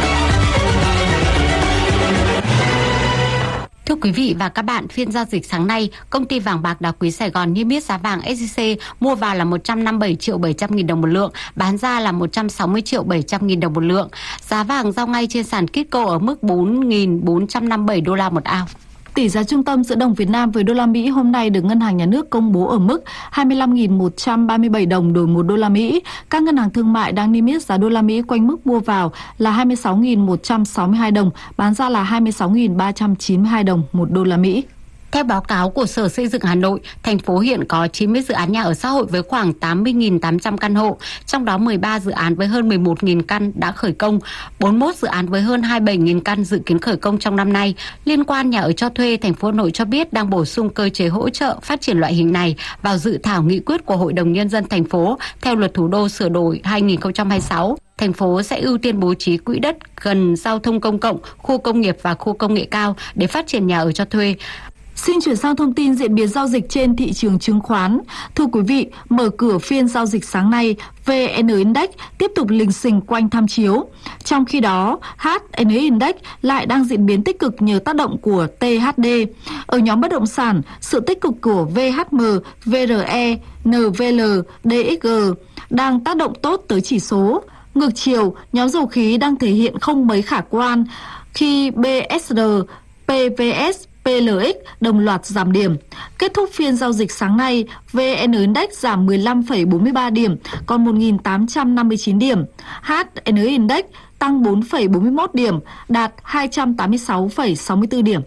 S12: Thưa quý vị và các bạn, phiên giao dịch sáng nay, công ty vàng bạc đá quý Sài Gòn niêm yết giá vàng SJC mua vào là 157 triệu 700 nghìn đồng một lượng, bán ra là 160 triệu 700 nghìn đồng một lượng. Giá vàng giao ngay trên sàn Kitco ở mức 4.457 đô la một ounce.
S20: Tỷ giá trung tâm giữa đồng Việt Nam với đô la Mỹ hôm nay được Ngân hàng Nhà nước công bố ở mức 25.137 đồng đổi 1 đô la Mỹ. Các ngân hàng thương mại đang niêm yết giá đô la Mỹ quanh mức mua vào là 26.162 đồng, bán ra là 26.392 đồng 1 đô la Mỹ.
S12: Theo báo cáo của Sở Xây dựng Hà Nội, thành phố hiện có 90 dự án nhà ở xã hội với khoảng 80.800 căn hộ, trong đó 13 dự án với hơn 11.000 căn đã khởi công, 41 dự án với hơn 27.000 căn dự kiến khởi công trong năm nay. Liên quan nhà ở cho thuê, thành phố Hà Nội cho biết đang bổ sung cơ chế hỗ trợ phát triển loại hình này vào dự thảo nghị quyết của Hội đồng Nhân dân thành phố theo Luật Thủ đô sửa đổi 2026. Thành phố sẽ ưu tiên bố trí quỹ đất gần giao thông công cộng, khu công nghiệp và khu công nghệ cao để phát triển nhà ở cho thuê.
S20: Xin chuyển sang thông tin diễn biến giao dịch trên thị trường chứng khoán. Thưa quý vị, mở cửa phiên giao dịch sáng nay, VN Index tiếp tục lình xình quanh tham chiếu. Trong khi đó, HN Index lại đang diễn biến tích cực nhờ tác động của THD. Ở nhóm bất động sản, sự tích cực của VHM, VRE, NVL, DXG đang tác động tốt tới chỉ số. Ngược chiều, nhóm dầu khí đang thể hiện không mấy khả quan khi BSR, PVS, PLX đồng loạt giảm điểm. Kết thúc phiên giao dịch sáng nay, VN Index giảm 15,43 điểm, còn 1.859 điểm. HN Index tăng 4,41 điểm, đạt 286,64 điểm.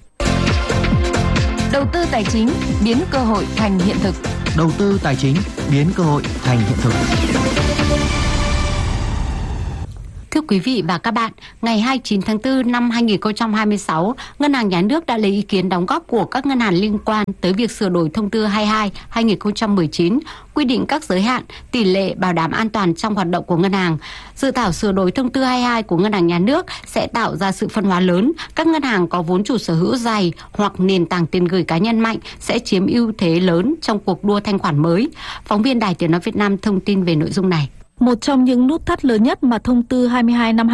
S12: Đầu tư tài chính biến cơ hội thành hiện thực.
S15: Đầu tư tài chính biến cơ hội thành hiện thực.
S21: Thưa quý vị và các bạn, ngày 29 tháng 4 năm 2026, Ngân hàng Nhà nước đã lấy ý kiến đóng góp của các ngân hàng liên quan tới việc sửa đổi thông tư 22/2019 quy định các giới hạn, tỷ lệ bảo đảm an toàn trong hoạt động của ngân hàng. Dự thảo sửa đổi thông tư 22 của Ngân hàng Nhà nước sẽ tạo ra sự phân hóa lớn. Các ngân hàng có vốn chủ sở hữu dày hoặc nền tảng tiền gửi cá nhân mạnh sẽ chiếm ưu thế lớn trong cuộc đua thanh khoản mới. Phóng viên Đài Tiếng nói Việt Nam thông tin về nội dung này.
S20: Một trong những nút thắt lớn nhất mà thông tư 22 năm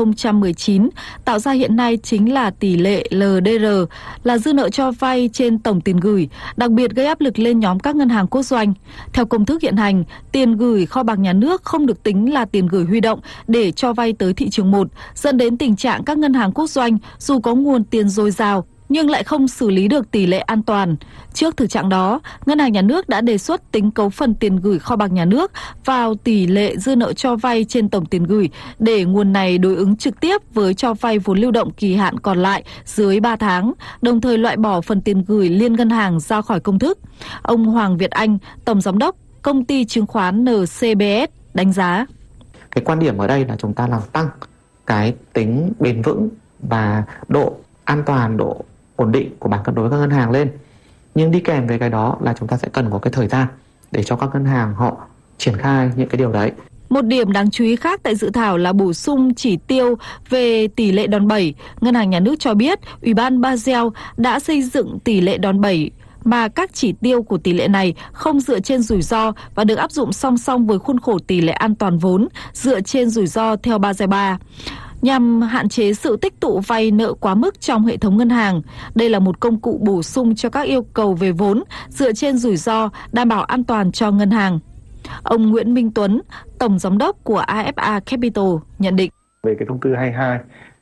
S20: 2019 tạo ra hiện nay chính là tỷ lệ LDR, là dư nợ cho vay trên tổng tiền gửi, đặc biệt gây áp lực lên nhóm các ngân hàng quốc doanh. Theo công thức hiện hành, tiền gửi kho bạc nhà nước không được tính là tiền gửi huy động để cho vay tới thị trường 1, dẫn đến tình trạng các ngân hàng quốc doanh dù có nguồn tiền dồi dào nhưng lại không xử lý được tỷ lệ an toàn. Trước thực trạng đó, Ngân hàng Nhà nước đã đề xuất tính cấu phần tiền gửi kho bạc nhà nước vào tỷ lệ dư nợ cho vay trên tổng tiền gửi để nguồn này đối ứng trực tiếp với cho vay vốn lưu động kỳ hạn còn lại dưới 3 tháng, đồng thời loại bỏ phần tiền gửi liên ngân hàng ra khỏi công thức. Ông Hoàng Việt Anh, Tổng Giám đốc Công ty Chứng khoán NCBS đánh giá.
S22: Cái quan điểm ở đây là chúng ta làm tăng cái tính bền vững và độ an toàn, độ ổn định của bảng cân đối các ngân hàng lên. Nhưng đi kèm với cái đó là chúng ta sẽ cần có cái thời gian để cho các ngân hàng họ triển khai những cái điều đấy.
S20: Một điểm đáng chú ý khác tại dự thảo là bổ sung chỉ tiêu về tỷ lệ đòn bẩy. Ngân hàng Nhà nước cho biết Ủy ban Basel đã xây dựng tỷ lệ đòn bẩy mà các chỉ tiêu của tỷ lệ này không dựa trên rủi ro và được áp dụng song song với khuôn khổ tỷ lệ an toàn vốn dựa trên rủi ro theo Basel III, nhằm hạn chế sự tích tụ vay nợ quá mức trong hệ thống ngân hàng. Đây là một công cụ bổ sung cho các yêu cầu về vốn dựa trên rủi ro, đảm bảo an toàn cho ngân hàng. Ông Nguyễn Minh Tuấn, Tổng Giám đốc của AFA Capital nhận định.
S23: Về cái thông tư 22,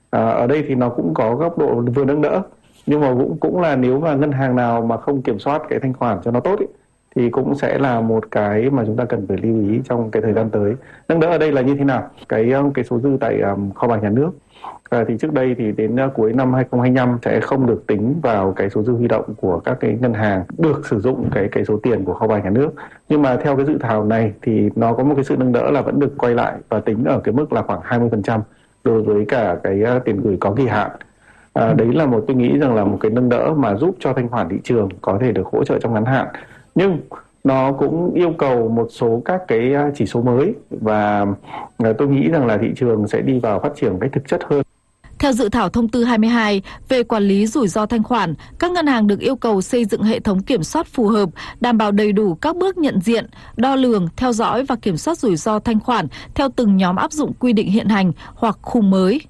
S23: ở đây thì nó cũng có góc độ vừa nâng đỡ, nhưng mà cũng là nếu mà ngân hàng nào mà không kiểm soát cái thanh khoản cho nó tốt thì cũng sẽ là một cái mà chúng ta cần phải lưu ý trong cái thời gian tới. Nâng đỡ ở đây là như thế nào? Cái số dư tại kho bạc nhà nước thì trước đây thì đến cuối năm 2025 sẽ không được tính vào cái số dư huy động của các cái ngân hàng được sử dụng cái số tiền của kho bạc nhà nước. Nhưng mà theo cái dự thảo này thì nó có một cái sự nâng đỡ là vẫn được quay lại và tính ở cái mức là khoảng 20% đối với cả cái tiền gửi có kỳ hạn. Đấy là tôi nghĩ rằng là một cái nâng đỡ mà giúp cho thanh khoản thị trường có thể được hỗ trợ trong ngắn hạn. Nhưng nó cũng yêu cầu một số các cái chỉ số mới và tôi nghĩ rằng là thị trường sẽ đi vào phát triển cách thực chất hơn.
S20: Theo dự thảo thông tư 22 về quản lý rủi ro thanh khoản, các ngân hàng được yêu cầu xây dựng hệ thống kiểm soát phù hợp, đảm bảo đầy đủ các bước nhận diện, đo lường, theo dõi và kiểm soát rủi ro thanh khoản theo từng nhóm áp dụng quy định hiện hành hoặc khung mới.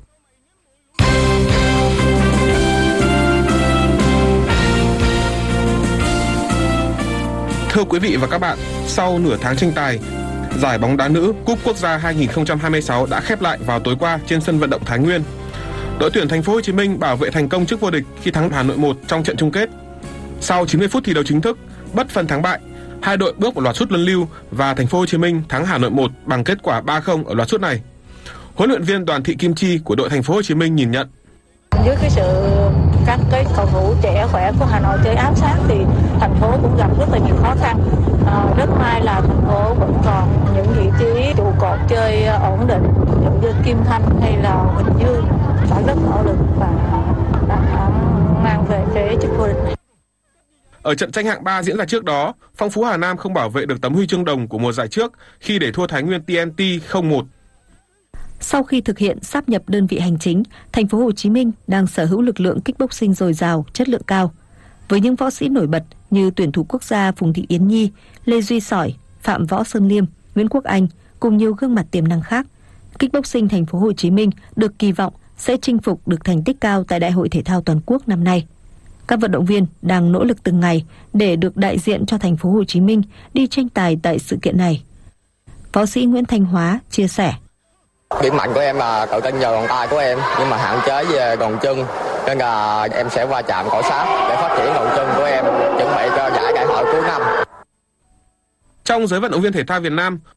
S9: Thưa quý vị và các bạn, sau nửa tháng tranh tài, giải bóng đá nữ Cúp Quốc gia 2026 đã khép lại vào tối qua trên sân vận động Thái Nguyên. Đội tuyển Thành phố Hồ Chí Minh bảo vệ thành công chức vô địch khi thắng Hà Nội 1 trong trận chung kết. Sau 90 phút thi đấu chính thức, bất phân thắng bại, hai đội bước vào loạt sút luân lưu và Thành phố Hồ Chí Minh thắng Hà Nội 1 bằng kết quả 3-0 ở loạt sút này. Huấn luyện viên Đoàn Thị Kim Chi của đội Thành phố Hồ Chí Minh nhìn nhận:
S24: Dưới cái sự các cái cầu thủ trẻ khỏe của Hà Nội chơi áp sát thì thành phố cũng gặp rất là nhiều khó khăn. Rất may là thành phố vẫn còn những vị trí trụ cột chơi ổn định, như Kim Thanh hay là Bình Dương đã rất nỗ lực và đã mang về cái chức vô địch này.
S9: Ở trận tranh hạng 3 diễn ra trước đó, Phong Phú Hà Nam không bảo vệ được tấm huy chương đồng của mùa giải trước khi để thua Thái Nguyên TNT 0-1.
S25: Sau khi thực hiện sáp nhập đơn vị hành chính, Thành phố Hồ Chí Minh đang sở hữu lực lượng kickboxing dồi dào, chất lượng cao. Với những võ sĩ nổi bật như tuyển thủ quốc gia Phùng Thị Yến Nhi, Lê Duy Sỏi, Phạm Võ Sơn Liêm, Nguyễn Quốc Anh cùng nhiều gương mặt tiềm năng khác, kickboxing Thành phố Hồ Chí Minh được kỳ vọng sẽ chinh phục được thành tích cao tại Đại hội Thể thao Toàn quốc năm nay. Các vận động viên đang nỗ lực từng ngày để được đại diện cho Thành phố Hồ Chí Minh đi tranh tài tại sự kiện này. Võ sĩ Nguyễn Thanh Hóa chia sẻ:
S26: Điểm mạnh của em là tự tin vào đòn tay của em, nhưng mà hạn chế về đòn chân, nên là em sẽ va chạm cỏ sát để phát triển đòn chân của em, chuẩn bị cho giải đại hội cuối năm.
S9: Trong giới vận động viên thể thao Việt Nam,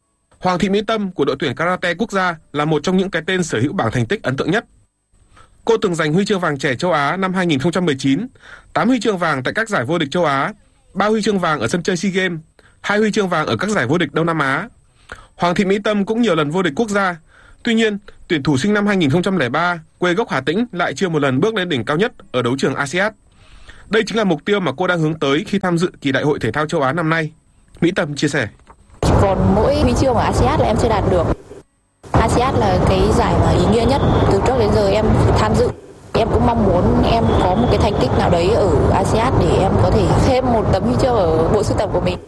S1: Hoàng Thị Mỹ Tâm của đội tuyển karate quốc gia là một trong những cái tên sở hữu bảng thành tích ấn tượng nhất. Cô từng giành huy chương vàng trẻ châu Á năm 2019, 8 huy chương vàng tại các giải vô địch châu Á, 3 huy chương vàng ở sân chơi SEA Games, 2 huy chương vàng ở các giải vô địch Đông Nam Á. Hoàng Thị Mỹ Tâm cũng nhiều lần vô địch quốc gia. Tuy nhiên, tuyển thủ sinh năm 2003, quê gốc Hà Tĩnh lại chưa một lần bước lên đỉnh cao nhất ở đấu trường ASEAN. Đây chính là mục tiêu mà cô đang hướng tới khi tham dự kỳ đại hội thể thao châu Á năm nay. Mỹ Tâm chia sẻ.
S24: Còn mỗi huy chương ở ASEAN là em chưa đạt được. ASEAN là cái giải mà ý nghĩa nhất từ trước đến giờ em tham dự. Em cũng mong muốn em có một cái thành tích nào đấy ở ASEAN để em có thể thêm một tấm huy chương ở bộ sưu tập của mình.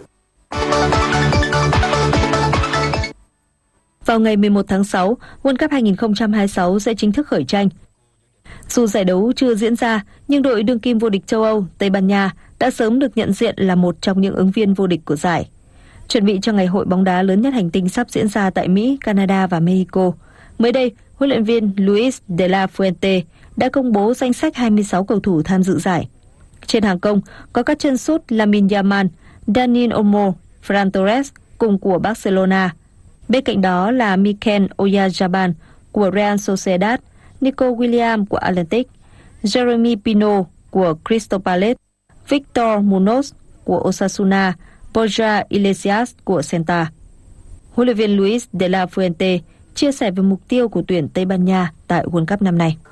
S25: Vào ngày 11 tháng 6, World Cup 2026 sẽ chính thức khởi tranh. Dù giải đấu chưa diễn ra, nhưng đội đương kim vô địch châu Âu, Tây Ban Nha đã sớm được nhận diện là một trong những ứng viên vô địch của giải. Chuẩn bị cho ngày hội bóng đá lớn nhất hành tinh sắp diễn ra tại Mỹ, Canada và Mexico. Mới đây, huấn luyện viên Luis de la Fuente đã công bố danh sách 26 cầu thủ tham dự giải. Trên hàng công có các chân sút Lamine Yamal, Dani Olmo, Ferran Torres cùng của Barcelona. Bên cạnh đó là Mikel Oyarzabal của Real Sociedad, Nico Williams của Atlético, Jeremy Pino của Crystal Palace, Victor Munoz của Osasuna, Borja Iglesias của Celta. Huấn luyện viên Luis de la Fuente chia sẻ về mục tiêu của tuyển Tây Ban Nha tại World Cup năm nay.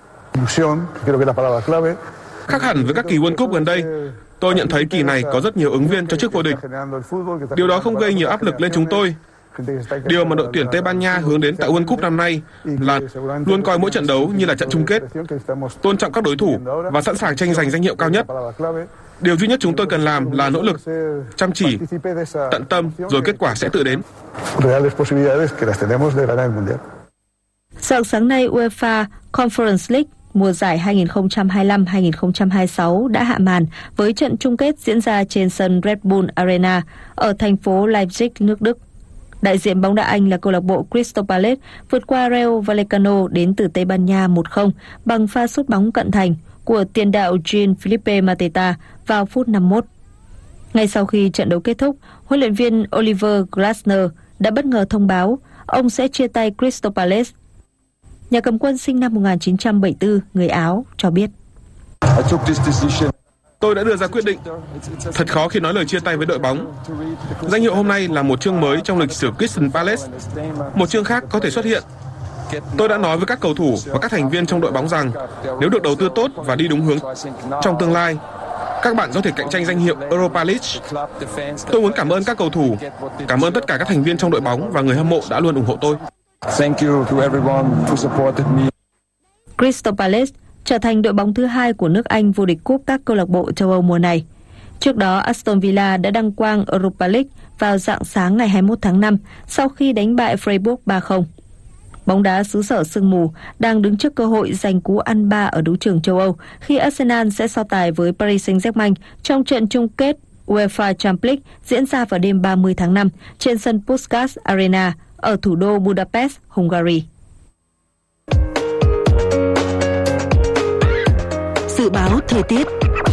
S1: Khác hẳn với các kỳ World Cup gần đây, tôi nhận thấy kỳ này có rất nhiều ứng viên cho chức vô địch. Điều đó không gây nhiều áp lực lên chúng tôi. Điều mà đội tuyển Tây Ban Nha hướng đến tại World Cup năm nay là luôn coi mỗi trận đấu như là trận chung kết, tôn trọng các đối thủ và sẵn sàng tranh giành danh hiệu cao nhất. Điều duy nhất chúng tôi cần làm là nỗ lực, chăm chỉ, tận tâm, rồi kết quả sẽ tự đến.
S25: Sáng sáng nay, UEFA Conference League mùa giải 2025-2026 đã hạ màn với trận chung kết diễn ra trên sân Red Bull Arena ở thành phố Leipzig, nước Đức. Đại diện bóng đá Anh là câu lạc bộ Crystal Palace vượt qua Rayo Vallecano đến từ Tây Ban Nha 1-0 bằng pha sút bóng cận thành của tiền đạo Jean-Philippe Mateta vào phút 51. Ngay sau khi trận đấu kết thúc, huấn luyện viên Oliver Glasner đã bất ngờ thông báo ông sẽ chia tay Crystal Palace. Nhà cầm quân sinh năm 1974, người Áo, cho biết.
S1: Tôi đã đưa ra quyết định. Thật khó khi nói lời chia tay với đội bóng. Danh hiệu hôm nay là một chương mới trong lịch sử Crystal Palace. Một chương khác có thể xuất hiện. Tôi đã nói với các cầu thủ và các thành viên trong đội bóng rằng nếu được đầu tư tốt và đi đúng hướng trong tương lai, các bạn có thể cạnh tranh danh hiệu Europa League. Tôi muốn cảm ơn các cầu thủ, cảm ơn tất cả các thành viên trong đội bóng và người hâm mộ đã luôn ủng hộ tôi.
S25: Crystal Palace trở thành đội bóng thứ hai của nước Anh vô địch cúp các câu lạc bộ châu Âu mùa này. Trước đó, Aston Villa đã đăng quang Europa League vào rạng sáng ngày 21 tháng 5 sau khi đánh bại Freiburg 3-0. Bóng đá xứ sở sương mù đang đứng trước cơ hội giành cú ăn ba ở đấu trường châu Âu khi Arsenal sẽ so tài với Paris Saint-Germain trong trận chung kết UEFA Champions League diễn ra vào đêm 30 tháng 5 trên sân Puskás Arena ở thủ đô Budapest, Hungary.
S8: Dự báo thời tiết.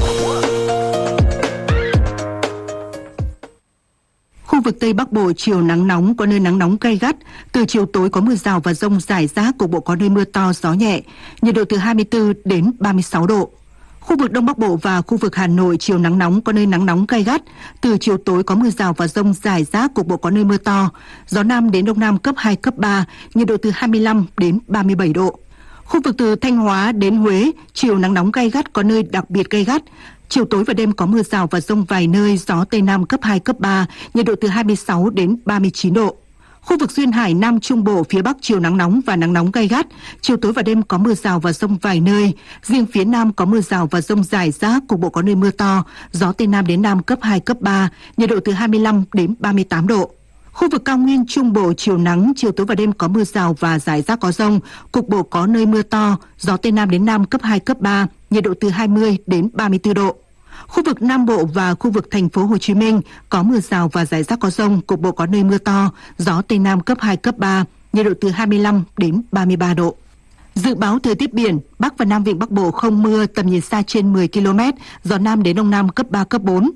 S8: Khu vực Tây Bắc Bộ chiều nắng nóng, có nơi nắng nóng gay gắt. Từ chiều tối có mưa rào và dông rải rác, cục bộ có nơi mưa to, gió nhẹ. Nhiệt độ từ 24 đến 36 độ. Khu vực Đông Bắc Bộ và khu vực Hà Nội chiều nắng nóng, có nơi nắng nóng gay gắt. Từ chiều tối có mưa rào và dông rải rác, cục bộ có nơi mưa to. Gió Nam đến Đông Nam cấp 2, cấp 3. Nhiệt độ từ 25 đến 37 độ. Khu vực từ Thanh Hóa đến Huế, chiều nắng nóng gay gắt, có nơi đặc biệt gay gắt. Chiều tối và đêm có mưa rào và dông vài nơi, gió Tây Nam cấp 2, cấp 3, nhiệt độ từ 26 đến 39 độ. Khu vực Duyên Hải, Nam Trung Bộ, phía Bắc chiều nắng nóng và nắng nóng gay gắt. Chiều tối và đêm có mưa rào và dông vài nơi. Riêng phía Nam có mưa rào và dông rải rác, cục bộ có nơi mưa to, gió Tây Nam đến Nam cấp 2, cấp 3, nhiệt độ từ 25 đến 38 độ. Khu vực Cao Nguyên Trung Bộ chiều nắng, chiều tối và đêm có mưa rào và rải rác có dông, cục bộ có nơi mưa to, gió Tây Nam đến Nam cấp 2, cấp 3, nhiệt độ từ 20 đến 34 độ. Khu vực Nam Bộ và khu vực thành phố Hồ Chí Minh có mưa rào và rải rác có dông, cục bộ có nơi mưa to, gió Tây Nam cấp 2, cấp 3, nhiệt độ từ 25 đến 33 độ. Dự báo thời tiết biển, Bắc và Nam Vịnh Bắc Bộ không mưa, tầm nhìn xa trên 10 km, gió Nam đến Đông Nam cấp 3, cấp 4.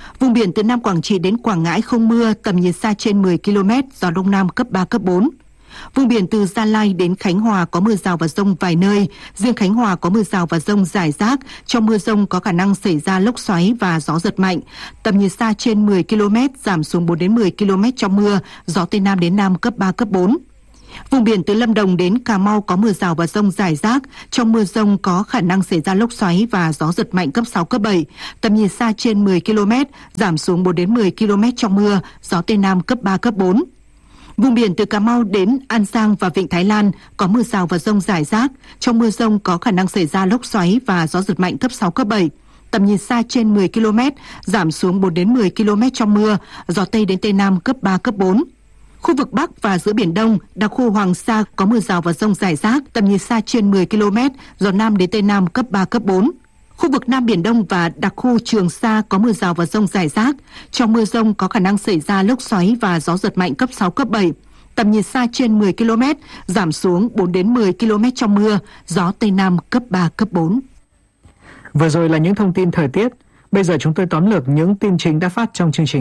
S8: Vùng biển từ Nam Quảng Trị đến Quảng Ngãi không mưa, tầm nhìn xa trên 10 km, gió Đông Nam cấp 3, cấp 4. Vùng biển từ Gia Lai đến Khánh Hòa có mưa rào và dông vài nơi, riêng Khánh Hòa có mưa rào và dông rải rác, trong mưa dông có khả năng xảy ra lốc xoáy và gió giật mạnh. Tầm nhìn xa trên 10 km, giảm xuống 4 đến 10 km trong mưa, gió Tây Nam đến Nam cấp 3, cấp 4. Vùng biển từ Lâm Đồng đến Cà Mau có mưa rào và dông rải rác, trong mưa dông có khả năng xảy ra lốc xoáy và gió giật mạnh cấp 6, cấp 7. Tầm nhìn xa trên 10 km, giảm xuống 4 đến 10 km trong mưa, gió Tây Nam cấp 3, cấp 4. Vùng biển từ Cà Mau đến An Giang và Vịnh Thái Lan có mưa rào và dông rải rác, trong mưa dông có khả năng xảy ra lốc xoáy và gió giật mạnh cấp 6, cấp 7. Tầm nhìn xa trên 10 km, giảm xuống 4 đến 10 km trong mưa, gió Tây đến Tây Nam cấp 3, cấp 4. Khu vực Bắc và giữa Biển Đông, đặc khu Hoàng Sa có mưa rào và dông rải rác, tầm nhìn xa trên 10 km, gió Nam đến Tây Nam cấp 3, cấp 4. Khu vực Nam Biển Đông và đặc khu Trường Sa có mưa rào và dông rải rác. Trong mưa dông có khả năng xảy ra lốc xoáy và gió giật mạnh cấp 6, cấp 7. Tầm nhìn xa trên 10 km, giảm xuống 4 đến 10 km trong mưa, gió Tây Nam cấp 3, cấp 4.
S4: Vừa rồi là những thông tin thời tiết. Bây giờ chúng tôi tóm lược những tin chính đã phát trong chương trình.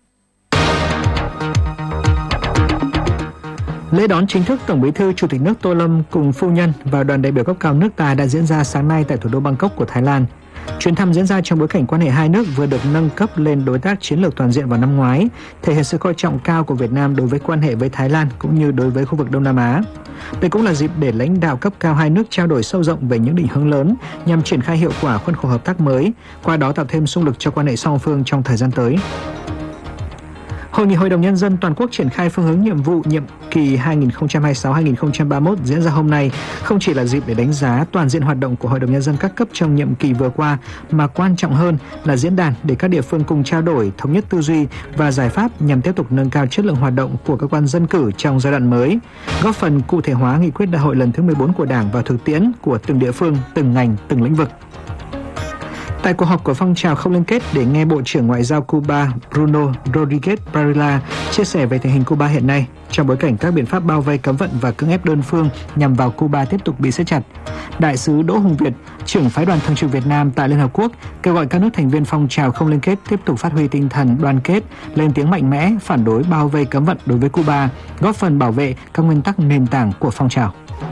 S4: Lễ đón chính thức Tổng Bí thư Chủ tịch nước Tô Lâm cùng phu nhân và đoàn đại biểu cấp cao nước ta đã diễn ra sáng nay tại thủ đô Bangkok của Thái Lan. Chuyến thăm diễn ra trong bối cảnh quan hệ hai nước vừa được nâng cấp lên đối tác chiến lược toàn diện vào năm ngoái, thể hiện sự coi trọng cao của Việt Nam đối với quan hệ với Thái Lan cũng như đối với khu vực Đông Nam Á. Đây cũng là dịp để lãnh đạo cấp cao hai nước trao đổi sâu rộng về những định hướng lớn nhằm triển khai hiệu quả khuôn khổ hợp tác mới, qua đó tạo thêm xung lực cho quan hệ song phương trong thời gian tới. Hội nghị Hội đồng Nhân dân Toàn quốc triển khai phương hướng nhiệm vụ nhiệm kỳ 2026-2031 diễn ra hôm nay không chỉ là dịp để đánh giá toàn diện hoạt động của Hội đồng Nhân dân các cấp trong nhiệm kỳ vừa qua, mà quan trọng hơn là diễn đàn để các địa phương cùng trao đổi, thống nhất tư duy và giải pháp nhằm tiếp tục nâng cao chất lượng hoạt động của cơ quan dân cử trong giai đoạn mới, góp phần cụ thể hóa nghị quyết đại hội lần thứ 14 của Đảng vào thực tiễn của từng địa phương, từng ngành, từng lĩnh vực. Tại cuộc họp của phong trào không liên kết để nghe Bộ trưởng Ngoại giao Cuba Bruno Rodriguez Parilla chia sẻ về tình hình Cuba hiện nay, trong bối cảnh các biện pháp bao vây cấm vận và cưỡng ép đơn phương nhằm vào Cuba tiếp tục bị siết chặt, Đại sứ Đỗ Hùng Việt, trưởng phái đoàn thường trực Việt Nam tại Liên Hợp Quốc, kêu gọi các nước thành viên phong trào không liên kết tiếp tục phát huy tinh thần đoàn kết, lên tiếng mạnh mẽ phản đối bao vây cấm vận đối với Cuba, góp phần bảo vệ các nguyên tắc nền tảng của phong trào.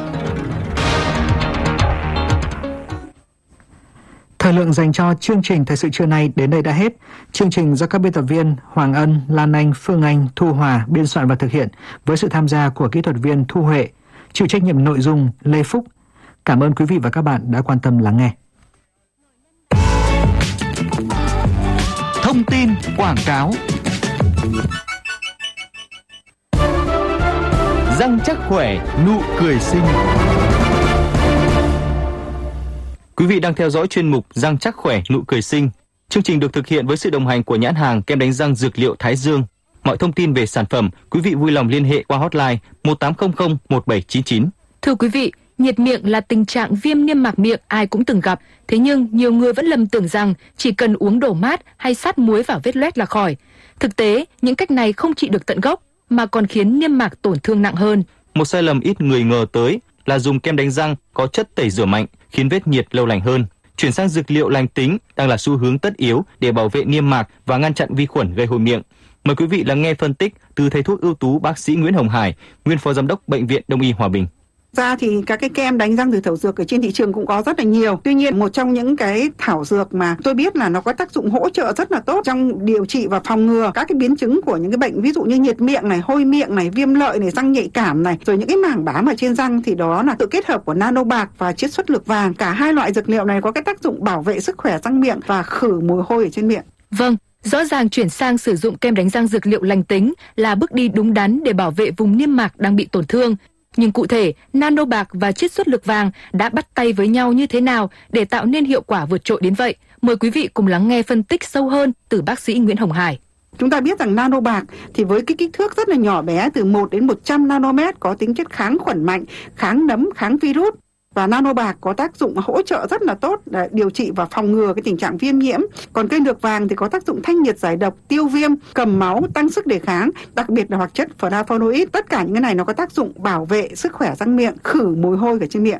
S4: Thời lượng dành cho chương trình Thời sự trưa nay đến đây đã hết. Chương trình do các biên tập viên Hoàng Ân, Lan Anh, Phương Anh, Thu Hòa biên soạn và thực hiện với sự tham gia của kỹ thuật viên Thu Huệ, chịu trách nhiệm nội dung Lê Phúc. Cảm ơn quý vị và các bạn đã quan tâm lắng nghe.
S2: Thông tin quảng cáo. Răng chắc khỏe, nụ cười xinh. Quý vị đang theo dõi chuyên mục Răng chắc khỏe, nụ cười xinh. Chương trình được thực hiện với sự đồng hành của nhãn hàng kem đánh răng dược liệu Thái Dương. Mọi thông tin về sản phẩm, quý vị vui lòng liên hệ qua hotline 1800 1799.
S3: Thưa quý vị, nhiệt miệng là tình trạng viêm niêm mạc miệng ai cũng từng gặp. Thế nhưng nhiều người vẫn lầm tưởng rằng chỉ cần uống đổ mát hay sát muối vào vết loét là khỏi. Thực tế, những cách này không trị được tận gốc mà còn khiến niêm mạc tổn thương nặng hơn.
S2: Một sai lầm ít người ngờ tới là dùng kem đánh răng có chất tẩy rửa mạnh, khiến vết nhiệt lâu lành hơn. Chuyển sang dược liệu lành tính đang là xu hướng tất yếu để bảo vệ niêm mạc và ngăn chặn vi khuẩn gây hôi miệng. Mời quý vị lắng nghe phân tích từ thầy thuốc ưu tú bác sĩ Nguyễn Hồng Hải, nguyên phó giám đốc Bệnh viện Đông y Hòa Bình.
S5: Ra thì các cái kem đánh răng từ thảo dược ở trên thị trường cũng có rất là nhiều. Tuy nhiên, một trong những cái thảo dược mà tôi biết là nó có tác dụng hỗ trợ rất là tốt trong điều trị và phòng ngừa các cái biến chứng của những cái bệnh ví dụ như nhiệt miệng này, hôi miệng này, viêm lợi này, răng nhạy cảm này, rồi những cái mảng bám ở trên răng thì đó là sự kết hợp của nano bạc và chiết xuất lược vàng. Cả hai loại dược liệu này có cái tác dụng bảo vệ sức khỏe răng miệng và khử mùi hôi ở trên miệng.
S3: Vâng, rõ ràng chuyển sang sử dụng kem đánh răng dược liệu lành tính là bước đi đúng đắn để bảo vệ vùng niêm mạc đang bị tổn thương. Nhưng cụ thể, nano bạc và chiết xuất lược vàng đã bắt tay với nhau như thế nào để tạo nên hiệu quả vượt trội đến vậy? Mời quý vị cùng lắng nghe phân tích sâu hơn từ bác sĩ Nguyễn Hồng Hải.
S5: Chúng ta biết rằng nano bạc thì với cái kích thước rất là nhỏ bé từ 1 đến 100 nanomet có tính chất kháng khuẩn mạnh, kháng nấm, kháng virus. Và nano bạc có tác dụng hỗ trợ rất là tốt để điều trị và phòng ngừa cái tình trạng viêm nhiễm. Còn cây lược vàng thì có tác dụng thanh nhiệt giải độc, tiêu viêm, cầm máu, tăng sức đề kháng, đặc biệt là hoạt chất flavonoid. Tất cả những cái này nó có tác dụng bảo vệ sức khỏe răng miệng, khử mùi hôi ở trên miệng.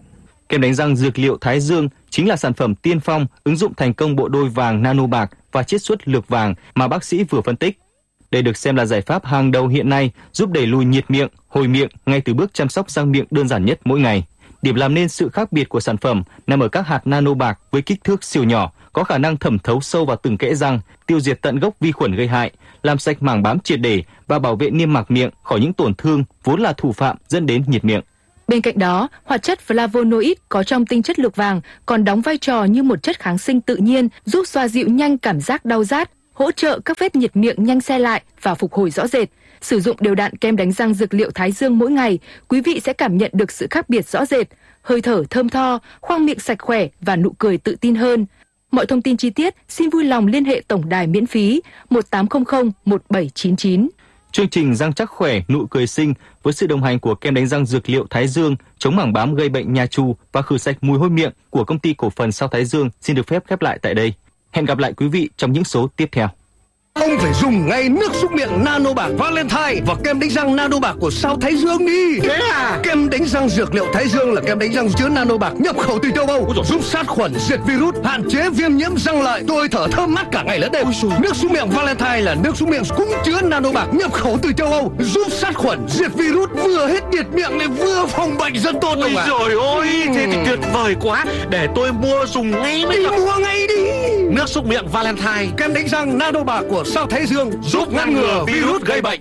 S2: Kem đánh răng dược liệu Thái Dương chính là sản phẩm tiên phong ứng dụng thành công bộ đôi vàng nano bạc và chiết xuất lược vàng mà bác sĩ vừa phân tích. Đây được xem là giải pháp hàng đầu hiện nay giúp đẩy lùi nhiệt miệng, hồi miệng ngay từ bước chăm sóc răng miệng đơn giản nhất mỗi ngày. Điểm làm nên sự khác biệt của sản phẩm nằm ở các hạt nano bạc với kích thước siêu nhỏ, có khả năng thẩm thấu sâu vào từng kẽ răng, tiêu diệt tận gốc vi khuẩn gây hại, làm sạch màng bám triệt để và bảo vệ niêm mạc miệng khỏi những tổn thương vốn là thủ phạm dẫn đến nhiệt miệng.
S3: Bên cạnh đó, hoạt chất flavonoid có trong tinh chất lược vàng còn đóng vai trò như một chất kháng sinh tự nhiên giúp xoa dịu nhanh cảm giác đau rát, hỗ trợ các vết nhiệt miệng nhanh se lại và phục hồi rõ rệt. Sử dụng đều đặn kem đánh răng dược liệu Thái Dương mỗi ngày, quý vị sẽ cảm nhận được sự khác biệt rõ rệt, hơi thở thơm tho, khoang miệng sạch khỏe và nụ cười tự tin hơn. Mọi thông tin chi tiết xin vui lòng liên hệ tổng đài miễn phí 1800 1799.
S2: Chương trình Răng chắc khỏe, nụ cười xinh với sự đồng hành của kem đánh răng dược liệu Thái Dương chống mảng bám gây bệnh Nha Chu và khử sạch mùi hôi miệng của công ty cổ phần Sao Thái Dương xin được phép khép lại tại đây. Hẹn gặp lại quý vị trong những số tiếp theo.
S6: Ông phải dùng ngay nước súc miệng nano bạc Valentine và kem đánh răng nano bạc của Sao Thái Dương đi.
S7: Thế à?
S6: Kem đánh răng dược liệu Thái Dương là kem đánh răng chứa nano bạc nhập khẩu từ châu Âu, giúp sát khuẩn, diệt virus, hạn chế viêm nhiễm răng lợi. Tôi thở thơm mát cả ngày lẫn đêm. Nước súc miệng Valentine là nước súc miệng cũng chứa nano bạc nhập khẩu từ châu Âu, giúp sát khuẩn, diệt virus, vừa hết nhiệt miệng lại vừa phòng bệnh rất tốt.
S7: Ôi trời ơi, thế thì tuyệt vời quá. Để tôi mua dùng ngay bây giờ.
S6: Mua ngay đi.
S7: Nước súc miệng Valentine,
S6: kem đánh răng nano bạc của Sao Thái Dương giúp ngăn ngừa virus gây bệnh.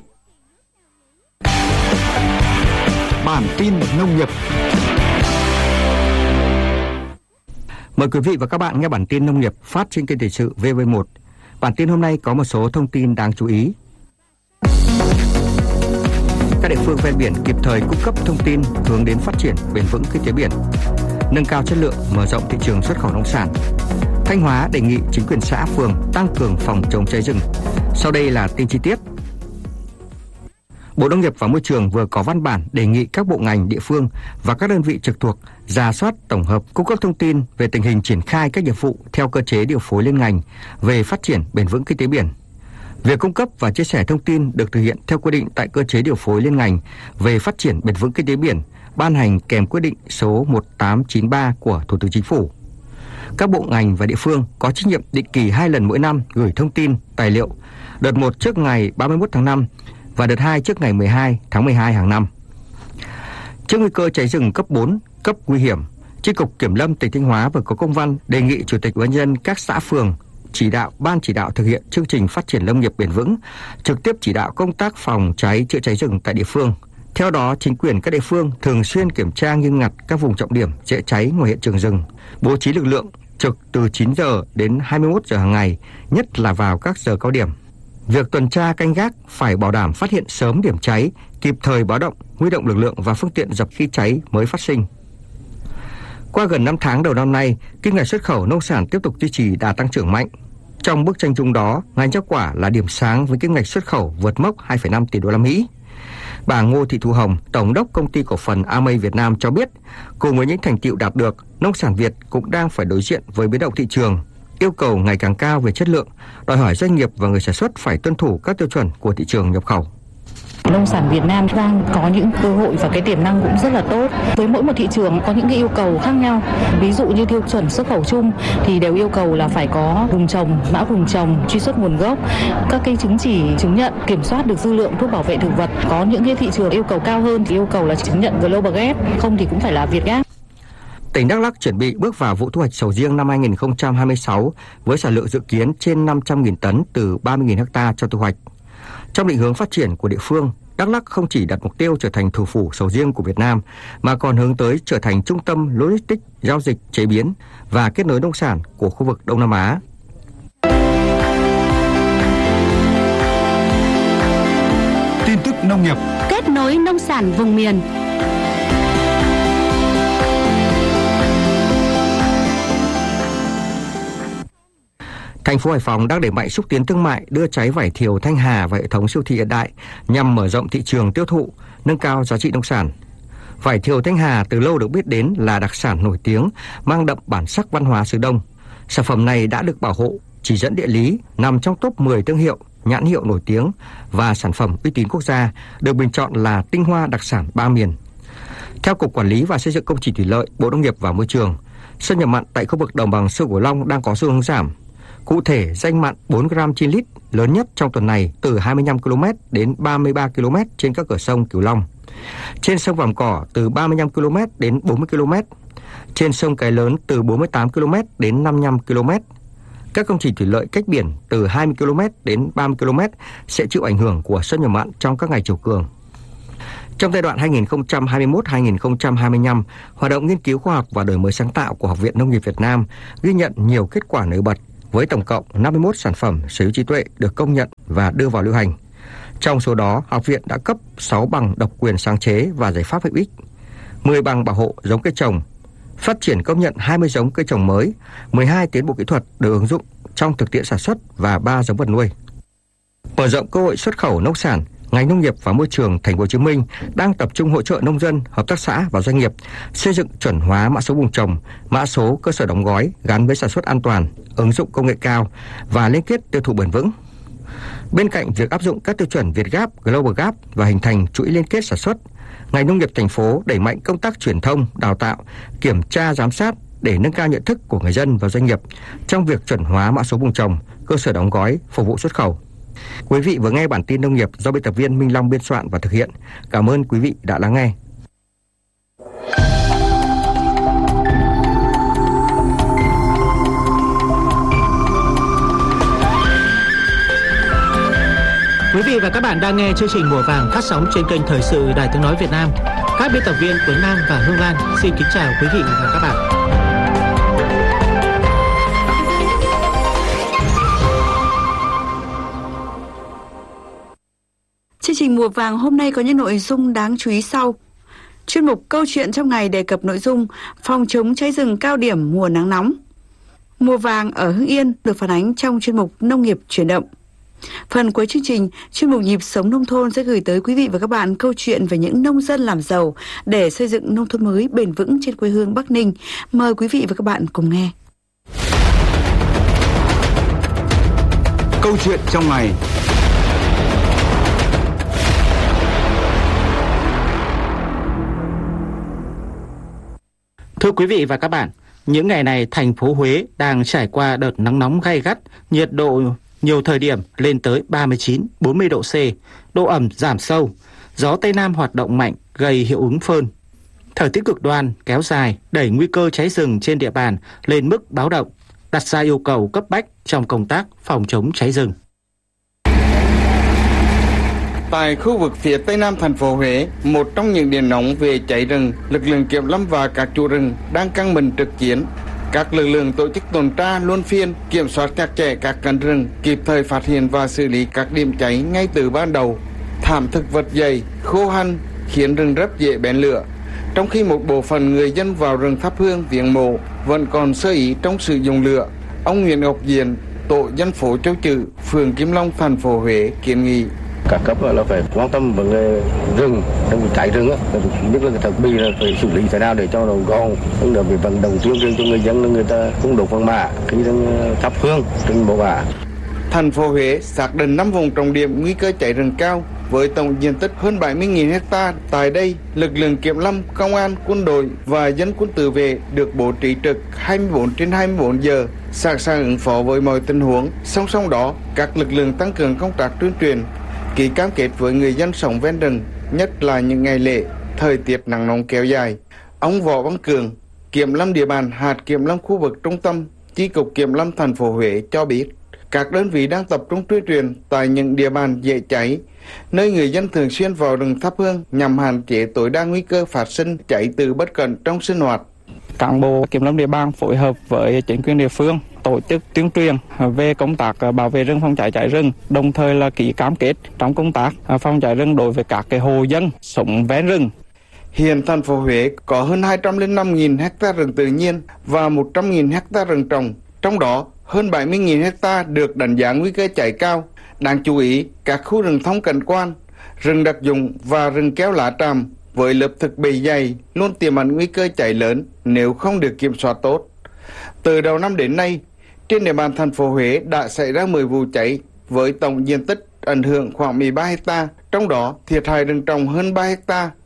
S10: Bản tin nông nghiệp. Mời quý vị và các bạn nghe bản tin nông nghiệp phát trên kênh thời sự VV1. Bản tin hôm nay có một số thông tin đáng chú ý. Các địa phương ven biển kịp thời cung cấp thông tin hướng đến phát triển bền vững kinh tế biển, nâng cao chất lượng, mở rộng thị trường xuất khẩu nông sản. Thanh Hóa đề nghị chính quyền xã phường tăng cường phòng chống cháy rừng. Sau đây là tin chi tiết. Bộ Nông nghiệp và Môi trường vừa có văn bản đề nghị các bộ ngành, địa phương và các đơn vị trực thuộc rà soát, tổng hợp, cung cấp thông tin về tình hình triển khai các nhiệm vụ theo cơ chế điều phối liên ngành về phát triển bền vững kinh tế biển. Việc cung cấp và chia sẻ thông tin được thực hiện theo quy định tại cơ chế điều phối liên ngành về phát triển bền vững kinh tế biển ban hành kèm quyết định số 1893 của Thủ tướng Chính phủ. Các bộ ngành và địa phương có trách nhiệm định kỳ 2 lần mỗi năm gửi thông tin, tài liệu, đợt 1 trước ngày 31 tháng 5 và đợt 2 trước ngày 12 tháng 12 hàng năm. Trước nguy cơ cháy rừng cấp 4, cấp nguy hiểm, Chi cục Kiểm lâm tỉnh Thanh Hóa vừa có công văn đề nghị Chủ tịch Ủy ban nhân dân các xã phường chỉ đạo ban chỉ đạo thực hiện chương trình phát triển lâm nghiệp bền vững, trực tiếp chỉ đạo công tác phòng cháy chữa cháy rừng tại địa phương. Theo đó, chính quyền các địa phương thường xuyên kiểm tra nghiêm ngặt các vùng trọng điểm dễ cháy ngoài hiện trường rừng, bố trí lực lượng trực từ 9 giờ đến 21 giờ hàng ngày, nhất là vào các giờ cao điểm. Việc tuần tra canh gác phải bảo đảm phát hiện sớm điểm cháy, kịp thời báo động, huy động lực lượng và phương tiện dập khi cháy mới phát sinh. Qua gần 5 tháng đầu năm nay, kim ngạch xuất khẩu nông sản tiếp tục duy trì đà tăng trưởng mạnh. Trong bức tranh chung đó, ngành rau quả là điểm sáng với kim ngạch xuất khẩu vượt mốc 2,5 tỷ đô la Mỹ. Bà Ngô Thị Thu Hồng, Tổng đốc Công ty Cổ phần Amei Việt Nam cho biết, cùng với những thành tựu đạt được, nông sản Việt cũng đang phải đối diện với biến động thị trường, yêu cầu ngày càng cao về chất lượng, đòi hỏi doanh nghiệp và người sản xuất phải tuân thủ các tiêu chuẩn của thị trường nhập khẩu.
S11: Nông sản Việt Nam đang có những cơ hội và cái tiềm năng cũng rất là tốt. Với mỗi một thị trường có những cái yêu cầu khác nhau. Ví dụ như tiêu chuẩn xuất khẩu chung thì đều yêu cầu là phải có vùng trồng, mã vùng trồng, truy xuất nguồn gốc, các cái chứng chỉ chứng nhận kiểm soát được dư lượng thuốc bảo vệ thực vật. Có những cái thị trường yêu cầu cao hơn thì yêu cầu là chứng nhận Global Gap, không thì cũng phải là Việt Gap.
S10: Tỉnh Đắk Lắk chuẩn bị bước vào vụ thu hoạch sầu riêng năm 2026 với sản lượng dự kiến trên 500.000 tấn từ 30.000 ha cho thu hoạch. Trong định hướng phát triển của địa phương, Đắk Lắk không chỉ đặt mục tiêu trở thành thủ phủ sầu riêng của Việt Nam mà còn hướng tới trở thành trung tâm logistics, giao dịch, chế biến và kết nối nông sản của khu vực Đông Nam Á.
S13: Tin tức nông nghiệp,
S21: kết nối nông sản vùng miền.
S10: Thành phố Hải Phòng đang đẩy mạnh xúc tiến thương mại, đưa trái vải thiều Thanh Hà vào hệ thống siêu thị hiện đại nhằm mở rộng thị trường tiêu thụ, nâng cao giá trị nông sản. Vải thiều Thanh Hà từ lâu được biết đến là đặc sản nổi tiếng, mang đậm bản sắc văn hóa xứ Đông. Sản phẩm này đã được bảo hộ, chỉ dẫn địa lý, nằm trong top 10 thương hiệu, nhãn hiệu nổi tiếng và sản phẩm uy tín quốc gia, được bình chọn là tinh hoa đặc sản ba miền. Theo Cục Quản lý và Xây dựng Công trình Thủy lợi, Bộ Nông nghiệp và Môi trường, xâm nhập mặn tại khu vực đồng bằng sông Cửu Long đang có xu hướng giảm. Cụ thể, danh mặn 4 gram trên lít lớn nhất trong tuần này từ 25 km đến 33 km trên các cửa sông Cửu Long. Trên sông Vàm Cỏ từ 35 km đến 40 km. Trên sông Cái Lớn từ 48 km đến 55 km. Các công trình thủy lợi cách biển từ 20 km đến 30 km sẽ chịu ảnh hưởng của xâm nhập mặn trong các ngày chiều cường. Trong giai đoạn 2021-2025, hoạt động nghiên cứu khoa học và đổi mới sáng tạo của Học viện Nông nghiệp Việt Nam ghi nhận nhiều kết quả nổi bật với tổng cộng 51 sản phẩm sở hữu trí tuệ được công nhận và đưa vào lưu hành. Trong số đó, học viện đã cấp 6 bằng độc quyền sáng chế và giải pháp hữu ích, 10 bằng bảo hộ giống cây trồng, phát triển công nhận 20 giống cây trồng mới, 12 tiến bộ kỹ thuật được ứng dụng trong thực tiễn sản xuất và 3 giống vật nuôi. Mở rộng cơ hội xuất khẩu nông sản, ngành nông nghiệp và môi trường Thành phố Hồ Chí Minh đang tập trung hỗ trợ nông dân, hợp tác xã và doanh nghiệp xây dựng chuẩn hóa mã số vùng trồng, mã số cơ sở đóng gói gắn với sản xuất an toàn, ứng dụng công nghệ cao và liên kết tiêu thụ bền vững. Bên cạnh việc áp dụng các tiêu chuẩn Việt Gap, Global Gap và hình thành chuỗi liên kết sản xuất, ngành nông nghiệp thành phố đẩy mạnh công tác truyền thông, đào tạo, kiểm tra giám sát để nâng cao nhận thức của người dân và doanh nghiệp trong việc chuẩn hóa mã số vùng trồng, cơ sở đóng gói phục vụ xuất khẩu. Quý vị vừa nghe bản tin nông nghiệp do biên tập viên Minh Long biên soạn và thực hiện. Cảm ơn quý vị đã lắng nghe.
S12: Quý vị và các bạn đang nghe chương trình Mùa Vàng phát sóng trên kênh Thời sự Đài Tiếng nói Việt Nam. Các biên tập viên Tuấn Nam và Hương Lan xin kính chào quý vị và các bạn.
S14: Chương trình Mùa Vàng hôm nay có những nội dung đáng chú ý sau. Chuyên mục Câu chuyện trong ngày đề cập nội dung phòng chống cháy rừng cao điểm mùa nắng nóng. Mùa vàng ở Hưng Yên được phản ánh trong chuyên mục Nông nghiệp chuyển động. Phần cuối chương trình, chuyên mục Nhịp sống nông thôn sẽ gửi tới quý vị và các bạn câu chuyện về những nông dân làm giàu để xây dựng nông thôn mới bền vững trên quê hương Bắc Ninh. Mời quý vị và các bạn cùng nghe.
S13: Câu chuyện trong ngày.
S12: Thưa quý vị và các bạn, những ngày này thành phố Huế đang trải qua đợt nắng nóng gay gắt, nhiệt độ nhiều thời điểm lên tới 39-40 độ C, độ ẩm giảm sâu, gió Tây Nam hoạt động mạnh gây hiệu ứng phơn. Thời tiết cực đoan kéo dài đẩy nguy cơ cháy rừng trên địa bàn lên mức báo động, đặt ra yêu cầu cấp bách trong công tác phòng chống cháy rừng.
S16: Tại khu vực phía Tây Nam thành phố Huế, một trong những điểm nóng về cháy rừng, lực lượng kiểm lâm và các chủ rừng đang căng mình trực chiến. Các lực lượng tổ chức tuần tra luân phiên, kiểm soát chặt chẽ các cánh rừng, kịp thời phát hiện và xử lý các điểm cháy ngay từ ban đầu. Thảm thực vật dày, khô hanh khiến rừng rất dễ bén lửa. Trong khi một bộ phận người dân vào rừng thắp hương viếng mộ vẫn còn sơ ý trong sử dụng lửa, ông Nguyễn Ngọc Diền, tổ dân phố Châu Chữ, phường Kim Long, thành phố Huế kiến nghị
S17: các cấp là phải quan tâm vấn đề rừng, trong vụ cháy rừng á, nhất là thực bì là phải xử lý thế nào để cho nó gọn, cũng là phải vận động tuyên truyền cho người dân là người ta không đốt vàng mã khi đang thắp hương trên mộ mã.
S16: Thành phố Huế xác định 5 vùng trọng điểm nguy cơ cháy rừng cao với tổng diện tích hơn 70.000 ha. Tại đây, lực lượng kiểm lâm, công an, quân đội và dân quân tự vệ được bố trí trực 24/24 giờ, sẵn sàng ứng phó với mọi tình huống. Song song đó, các lực lượng tăng cường công tác tuyên truyền, ký cam kết với người dân sống ven rừng, nhất là những ngày lễ, thời tiết nắng nóng kéo dài. Ông Võ Văn Cường, kiểm lâm địa bàn hạt kiểm lâm khu vực trung tâm, chi cục kiểm lâm thành phố Huế cho biết, các đơn vị đang tập trung tuyên truyền tại những địa bàn dễ cháy, nơi người dân thường xuyên vào rừng thắp hương nhằm hạn chế tối đa nguy cơ phát sinh cháy từ bất cẩn trong sinh hoạt.
S23: Cán bộ kiểm lâm địa bàn phối hợp với chính quyền địa phương tổ chức tuyên truyền về công tác bảo vệ rừng, phòng cháy cháy rừng, đồng thời là ký cam kết trong công tác phòng cháy rừng đối với các hộ dân sống ven rừng.
S16: Hiện thành phố Huế có hơn 205.000 ha rừng tự nhiên và 100.000 ha rừng trồng, trong đó hơn 70.000 ha được đánh giá nguy cơ cháy cao. Đáng chú ý, các khu rừng thông cảnh quan, rừng đặc dụng và rừng keo lá tràm với lớp thực bì dày luôn tiềm ẩn nguy cơ cháy lớn nếu không được kiểm soát tốt. Từ đầu năm đến nay, trên địa bàn thành phố Huế đã xảy ra 10 vụ cháy với tổng diện tích ảnh hưởng khoảng 13 ha, trong đó thiệt hại rừng trồng hơn 3 ha.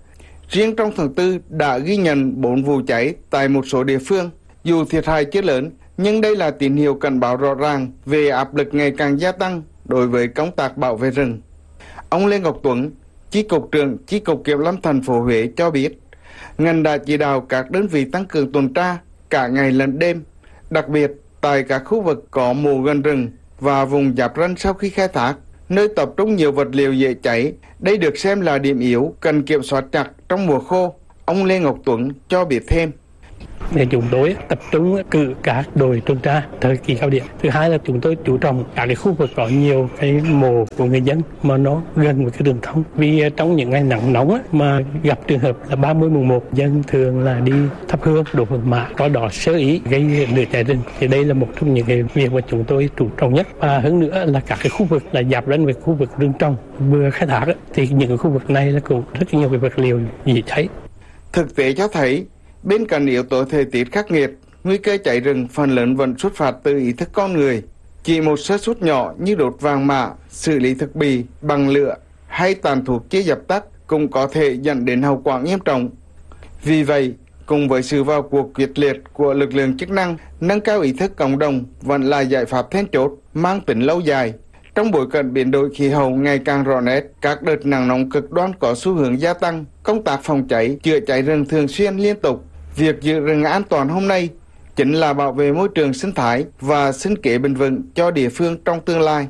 S16: Riêng trong tháng 4 đã ghi nhận 4 vụ cháy tại một số địa phương. Dù thiệt hại chưa lớn, nhưng đây là tín hiệu cảnh báo rõ ràng về áp lực ngày càng gia tăng đối với công tác bảo vệ rừng. Ông Lê Ngọc Tuấn, Chi cục trưởng Chi cục Kiểm lâm thành phố Huế cho biết, ngành đã chỉ đạo các đơn vị tăng cường tuần tra cả ngày lẫn đêm, đặc biệt tại các khu vực có mùa gần rừng và vùng giáp ranh sau khi khai thác, nơi tập trung nhiều vật liệu dễ cháy. Đây được xem là điểm yếu cần kiểm soát chặt trong mùa khô. Ông Lê Ngọc Tuấn cho biết thêm.
S15: Để chúng tôi tập trung cử các đội tuần tra thời kỳ cao điểm. Thứ hai là chúng tôi chú trọng các cái khu vực có nhiều cái mồ của người dân mà nó gần với cái đường thông. Vì trong những ngày nắng nóng mà gặp trường hợp là 30 mùng 1 dân thường là đi thắp hương đổ vàng mã, có đó sơ ý gây lửa cháy rừng. Thì đây là một trong những cái việc mà chúng tôi chú trọng nhất. Và hơn nữa là các cái khu vực là giáp ranh với khu vực rừng trồng vừa khai thác thì những cái khu vực này là cũng rất nhiều cái vật liệu dễ cháy.
S16: Thực tế cho thấy bên cạnh yếu tố thời tiết khắc nghiệt, nguy cơ cháy rừng phần lớn vẫn xuất phát từ ý thức con người. Chỉ một sơ suất nhỏ như đốt vàng mã, xử lý thực bì bằng lửa hay tàn thuốc chưa dập tắt cũng có thể dẫn đến hậu quả nghiêm trọng. Vì vậy, cùng với sự vào cuộc quyết liệt của lực lượng chức năng, nâng cao ý thức cộng đồng vẫn là giải pháp then chốt mang tính lâu dài. Trong bối cảnh biến đổi khí hậu ngày càng rõ nét, các đợt nắng nóng cực đoan có xu hướng gia tăng, công tác phòng cháy, chữa cháy rừng thường xuyên liên tục. Việc giữ rừng an toàn hôm nay chính là bảo vệ môi trường sinh thái và sinh kế bền vững cho địa phương trong tương lai.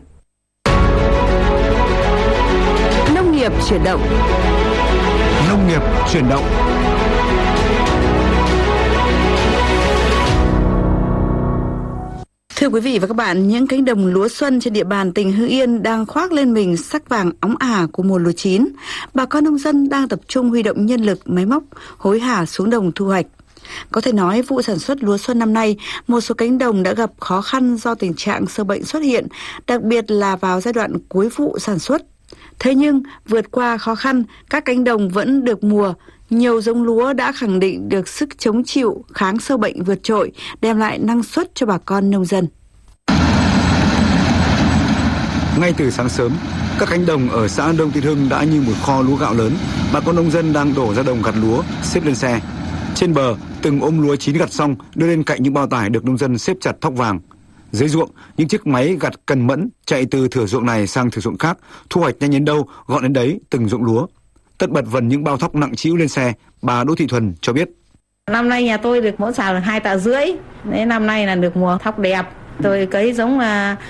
S14: Nông nghiệp chuyển động.
S13: Nông nghiệp chuyển động.
S14: Thưa quý vị và các bạn, những cánh đồng lúa xuân trên địa bàn tỉnh Hưng Yên đang khoác lên mình sắc vàng óng ả của mùa lúa chín. Bà con nông dân đang tập trung huy động nhân lực, máy móc, hối hả xuống đồng thu hoạch. Có thể nói vụ sản xuất lúa xuân năm nay, một số cánh đồng đã gặp khó khăn do tình trạng sâu bệnh xuất hiện, đặc biệt là vào giai đoạn cuối vụ sản xuất. Thế nhưng, vượt qua khó khăn, các cánh đồng vẫn được mùa. Nhiều giống lúa đã khẳng định được sức chống chịu, kháng sâu bệnh vượt trội, đem lại năng suất cho bà con nông dân.
S13: Ngay từ sáng sớm, các cánh đồng ở xã Đông Tiên Hưng đã như một kho lúa gạo lớn. Bà con nông dân đang đổ ra đồng gặt lúa, xếp lên xe. Trên bờ, từng ôm lúa chín gặt xong đưa lên cạnh những bao tải được nông dân xếp chặt thóc vàng. Dưới ruộng, những chiếc máy gặt cần mẫn chạy từ thửa ruộng này sang thửa ruộng khác, thu hoạch nhanh đến đâu, gọn đến đấy từng ruộng lúa. Tất bật vần những bao thóc nặng trĩu lên xe, bà Đỗ Thị Thuần cho biết.
S18: Năm nay nhà tôi được mỗi xào được 2,5 tạ. Nên năm nay là được mùa thóc đẹp. Tôi cấy giống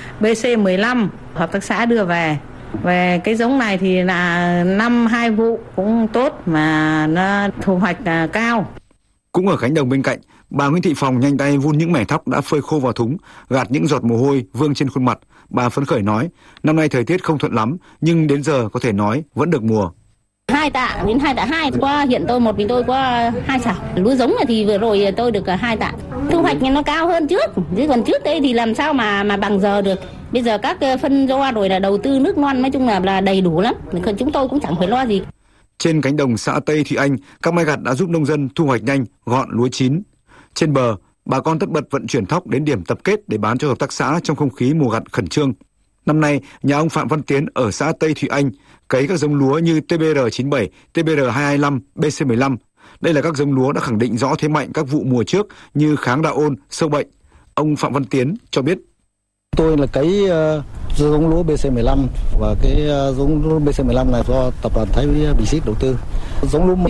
S18: BC15, hợp tác xã đưa về. Về cái giống này thì là năm 2 vụ cũng tốt mà nó thu hoạch cao.
S13: Cũng ở cánh đồng bên cạnh, bà Nguyễn Thị Phòng nhanh tay vun những mẻ thóc đã phơi khô vào thúng, gạt những giọt mồ hôi vương trên khuôn mặt. Bà phấn khởi nói, năm nay thời tiết không thuận lắm, nhưng đến giờ có thể nói vẫn được mùa.
S19: 2 tạ đến 2,2 tạ. Qua hiện tôi một mình tôi có 2 xào. Lúa giống này thì vừa rồi tôi được 2 tạ. Thu hoạch nó cao hơn trước, chứ còn trước đây thì làm sao mà bằng giờ được. Bây giờ các phân do rồi là đầu tư nước non nói chung là đầy đủ lắm. Còn chúng tôi cũng chẳng phải lo gì.
S13: Trên cánh đồng xã Tây Thụy Anh, các máy gặt đã giúp nông dân thu hoạch nhanh, gọn lúa chín. Trên bờ, bà con tất bật vận chuyển thóc đến điểm tập kết để bán cho hợp tác xã trong không khí mùa gặt khẩn trương. Năm nay, nhà ông Phạm Văn Tiến ở xã Tây Thụy Anh cấy các giống lúa như TBR97, TBR225, BC15. Đây là các giống lúa đã khẳng định rõ thế mạnh các vụ mùa trước như kháng đạo ôn, sâu bệnh. Ông Phạm Văn Tiến cho biết.
S20: Tôi là cấy giống lúa BC15 và cái giống lúa BC15 này do tập đoàn Thái Bình Xít đầu tư. Giống lúa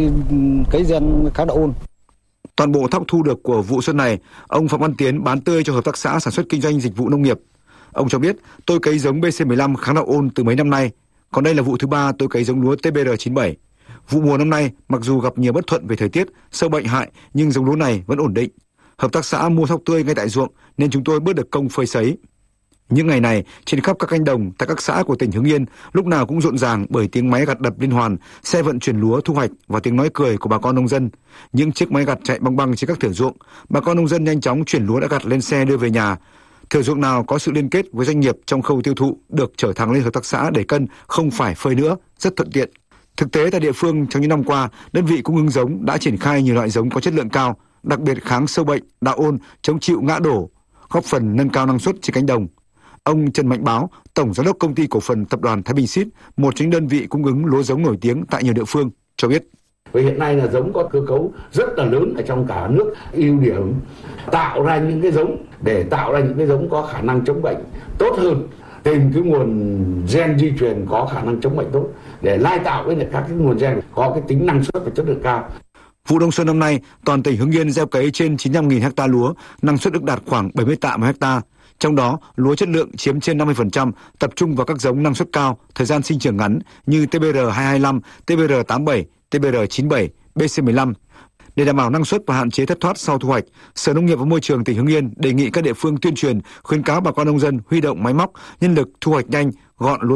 S20: cấy gen kháng đạo ôn.
S13: Toàn bộ thóc thu được của vụ xuân này, ông Phạm Văn Tiến bán tươi cho hợp tác xã sản xuất kinh doanh dịch vụ nông nghiệp. Ông cho biết, tôi cấy giống BC15 kháng đạo ôn từ mấy năm nay, còn đây là vụ thứ 3 tôi cấy giống lúa TBR97. Vụ mùa năm nay, mặc dù gặp nhiều bất thuận về thời tiết, sâu bệnh hại, nhưng giống lúa này vẫn ổn định. Hợp tác xã mua thóc tươi ngay tại ruộng nên chúng tôi bớt được công phơi sấy. Những ngày này, trên khắp các cánh đồng tại các xã của tỉnh Hưng Yên lúc nào cũng rộn ràng bởi tiếng máy gặt đập liên hoàn, xe vận chuyển lúa thu hoạch và tiếng nói cười của bà con nông dân. Những chiếc máy gặt chạy băng băng trên các thửa ruộng, bà con nông dân nhanh chóng chuyển lúa đã gặt lên xe đưa về nhà. Thửa ruộng nào có sự liên kết với doanh nghiệp trong khâu tiêu thụ được chở thẳng lên hợp tác xã để cân, không phải phơi nữa, rất thuận tiện. Thực tế tại địa phương trong những năm qua, đơn vị cung ứng giống đã triển khai nhiều loại giống có chất lượng cao, đặc biệt kháng sâu bệnh, đạo ôn, chống chịu ngã đổ, góp phần nâng cao năng suất trên cánh đồng. Ông Trần Mạnh Báo, Tổng Giám đốc Công ty Cổ phần Tập đoàn Thái Bình Xít, một trong những đơn vị cung ứng lúa giống nổi tiếng tại nhiều địa phương, cho biết.
S1: Và hiện nay là giống có cơ cấu rất là lớn ở trong cả nước. Ưu điểm tạo ra những cái giống để tạo ra những cái giống có khả năng chống bệnh tốt hơn, tìm cái nguồn gen di truyền có khả năng chống bệnh tốt để lai tạo với các cái nguồn gen có cái tính năng suất và chất lượng cao.
S13: Vụ đông xuân năm nay, toàn tỉnh Hưng Yên gieo cấy trên 95.000 ha lúa, năng suất ước đạt khoảng 70 tạ một ha. Trong đó, lúa chất lượng chiếm trên 50%, tập trung vào các giống năng suất cao, thời gian sinh trưởng ngắn như TBR225, TBR87, TBR97, BC15. Để đảm bảo năng suất và hạn chế thất thoát sau thu hoạch, Sở Nông nghiệp và Môi trường tỉnh Hưng Yên đề nghị các địa phương tuyên truyền, khuyến cáo bà con nông dân huy động máy móc, nhân lực thu hoạch nhanh, gọn lúa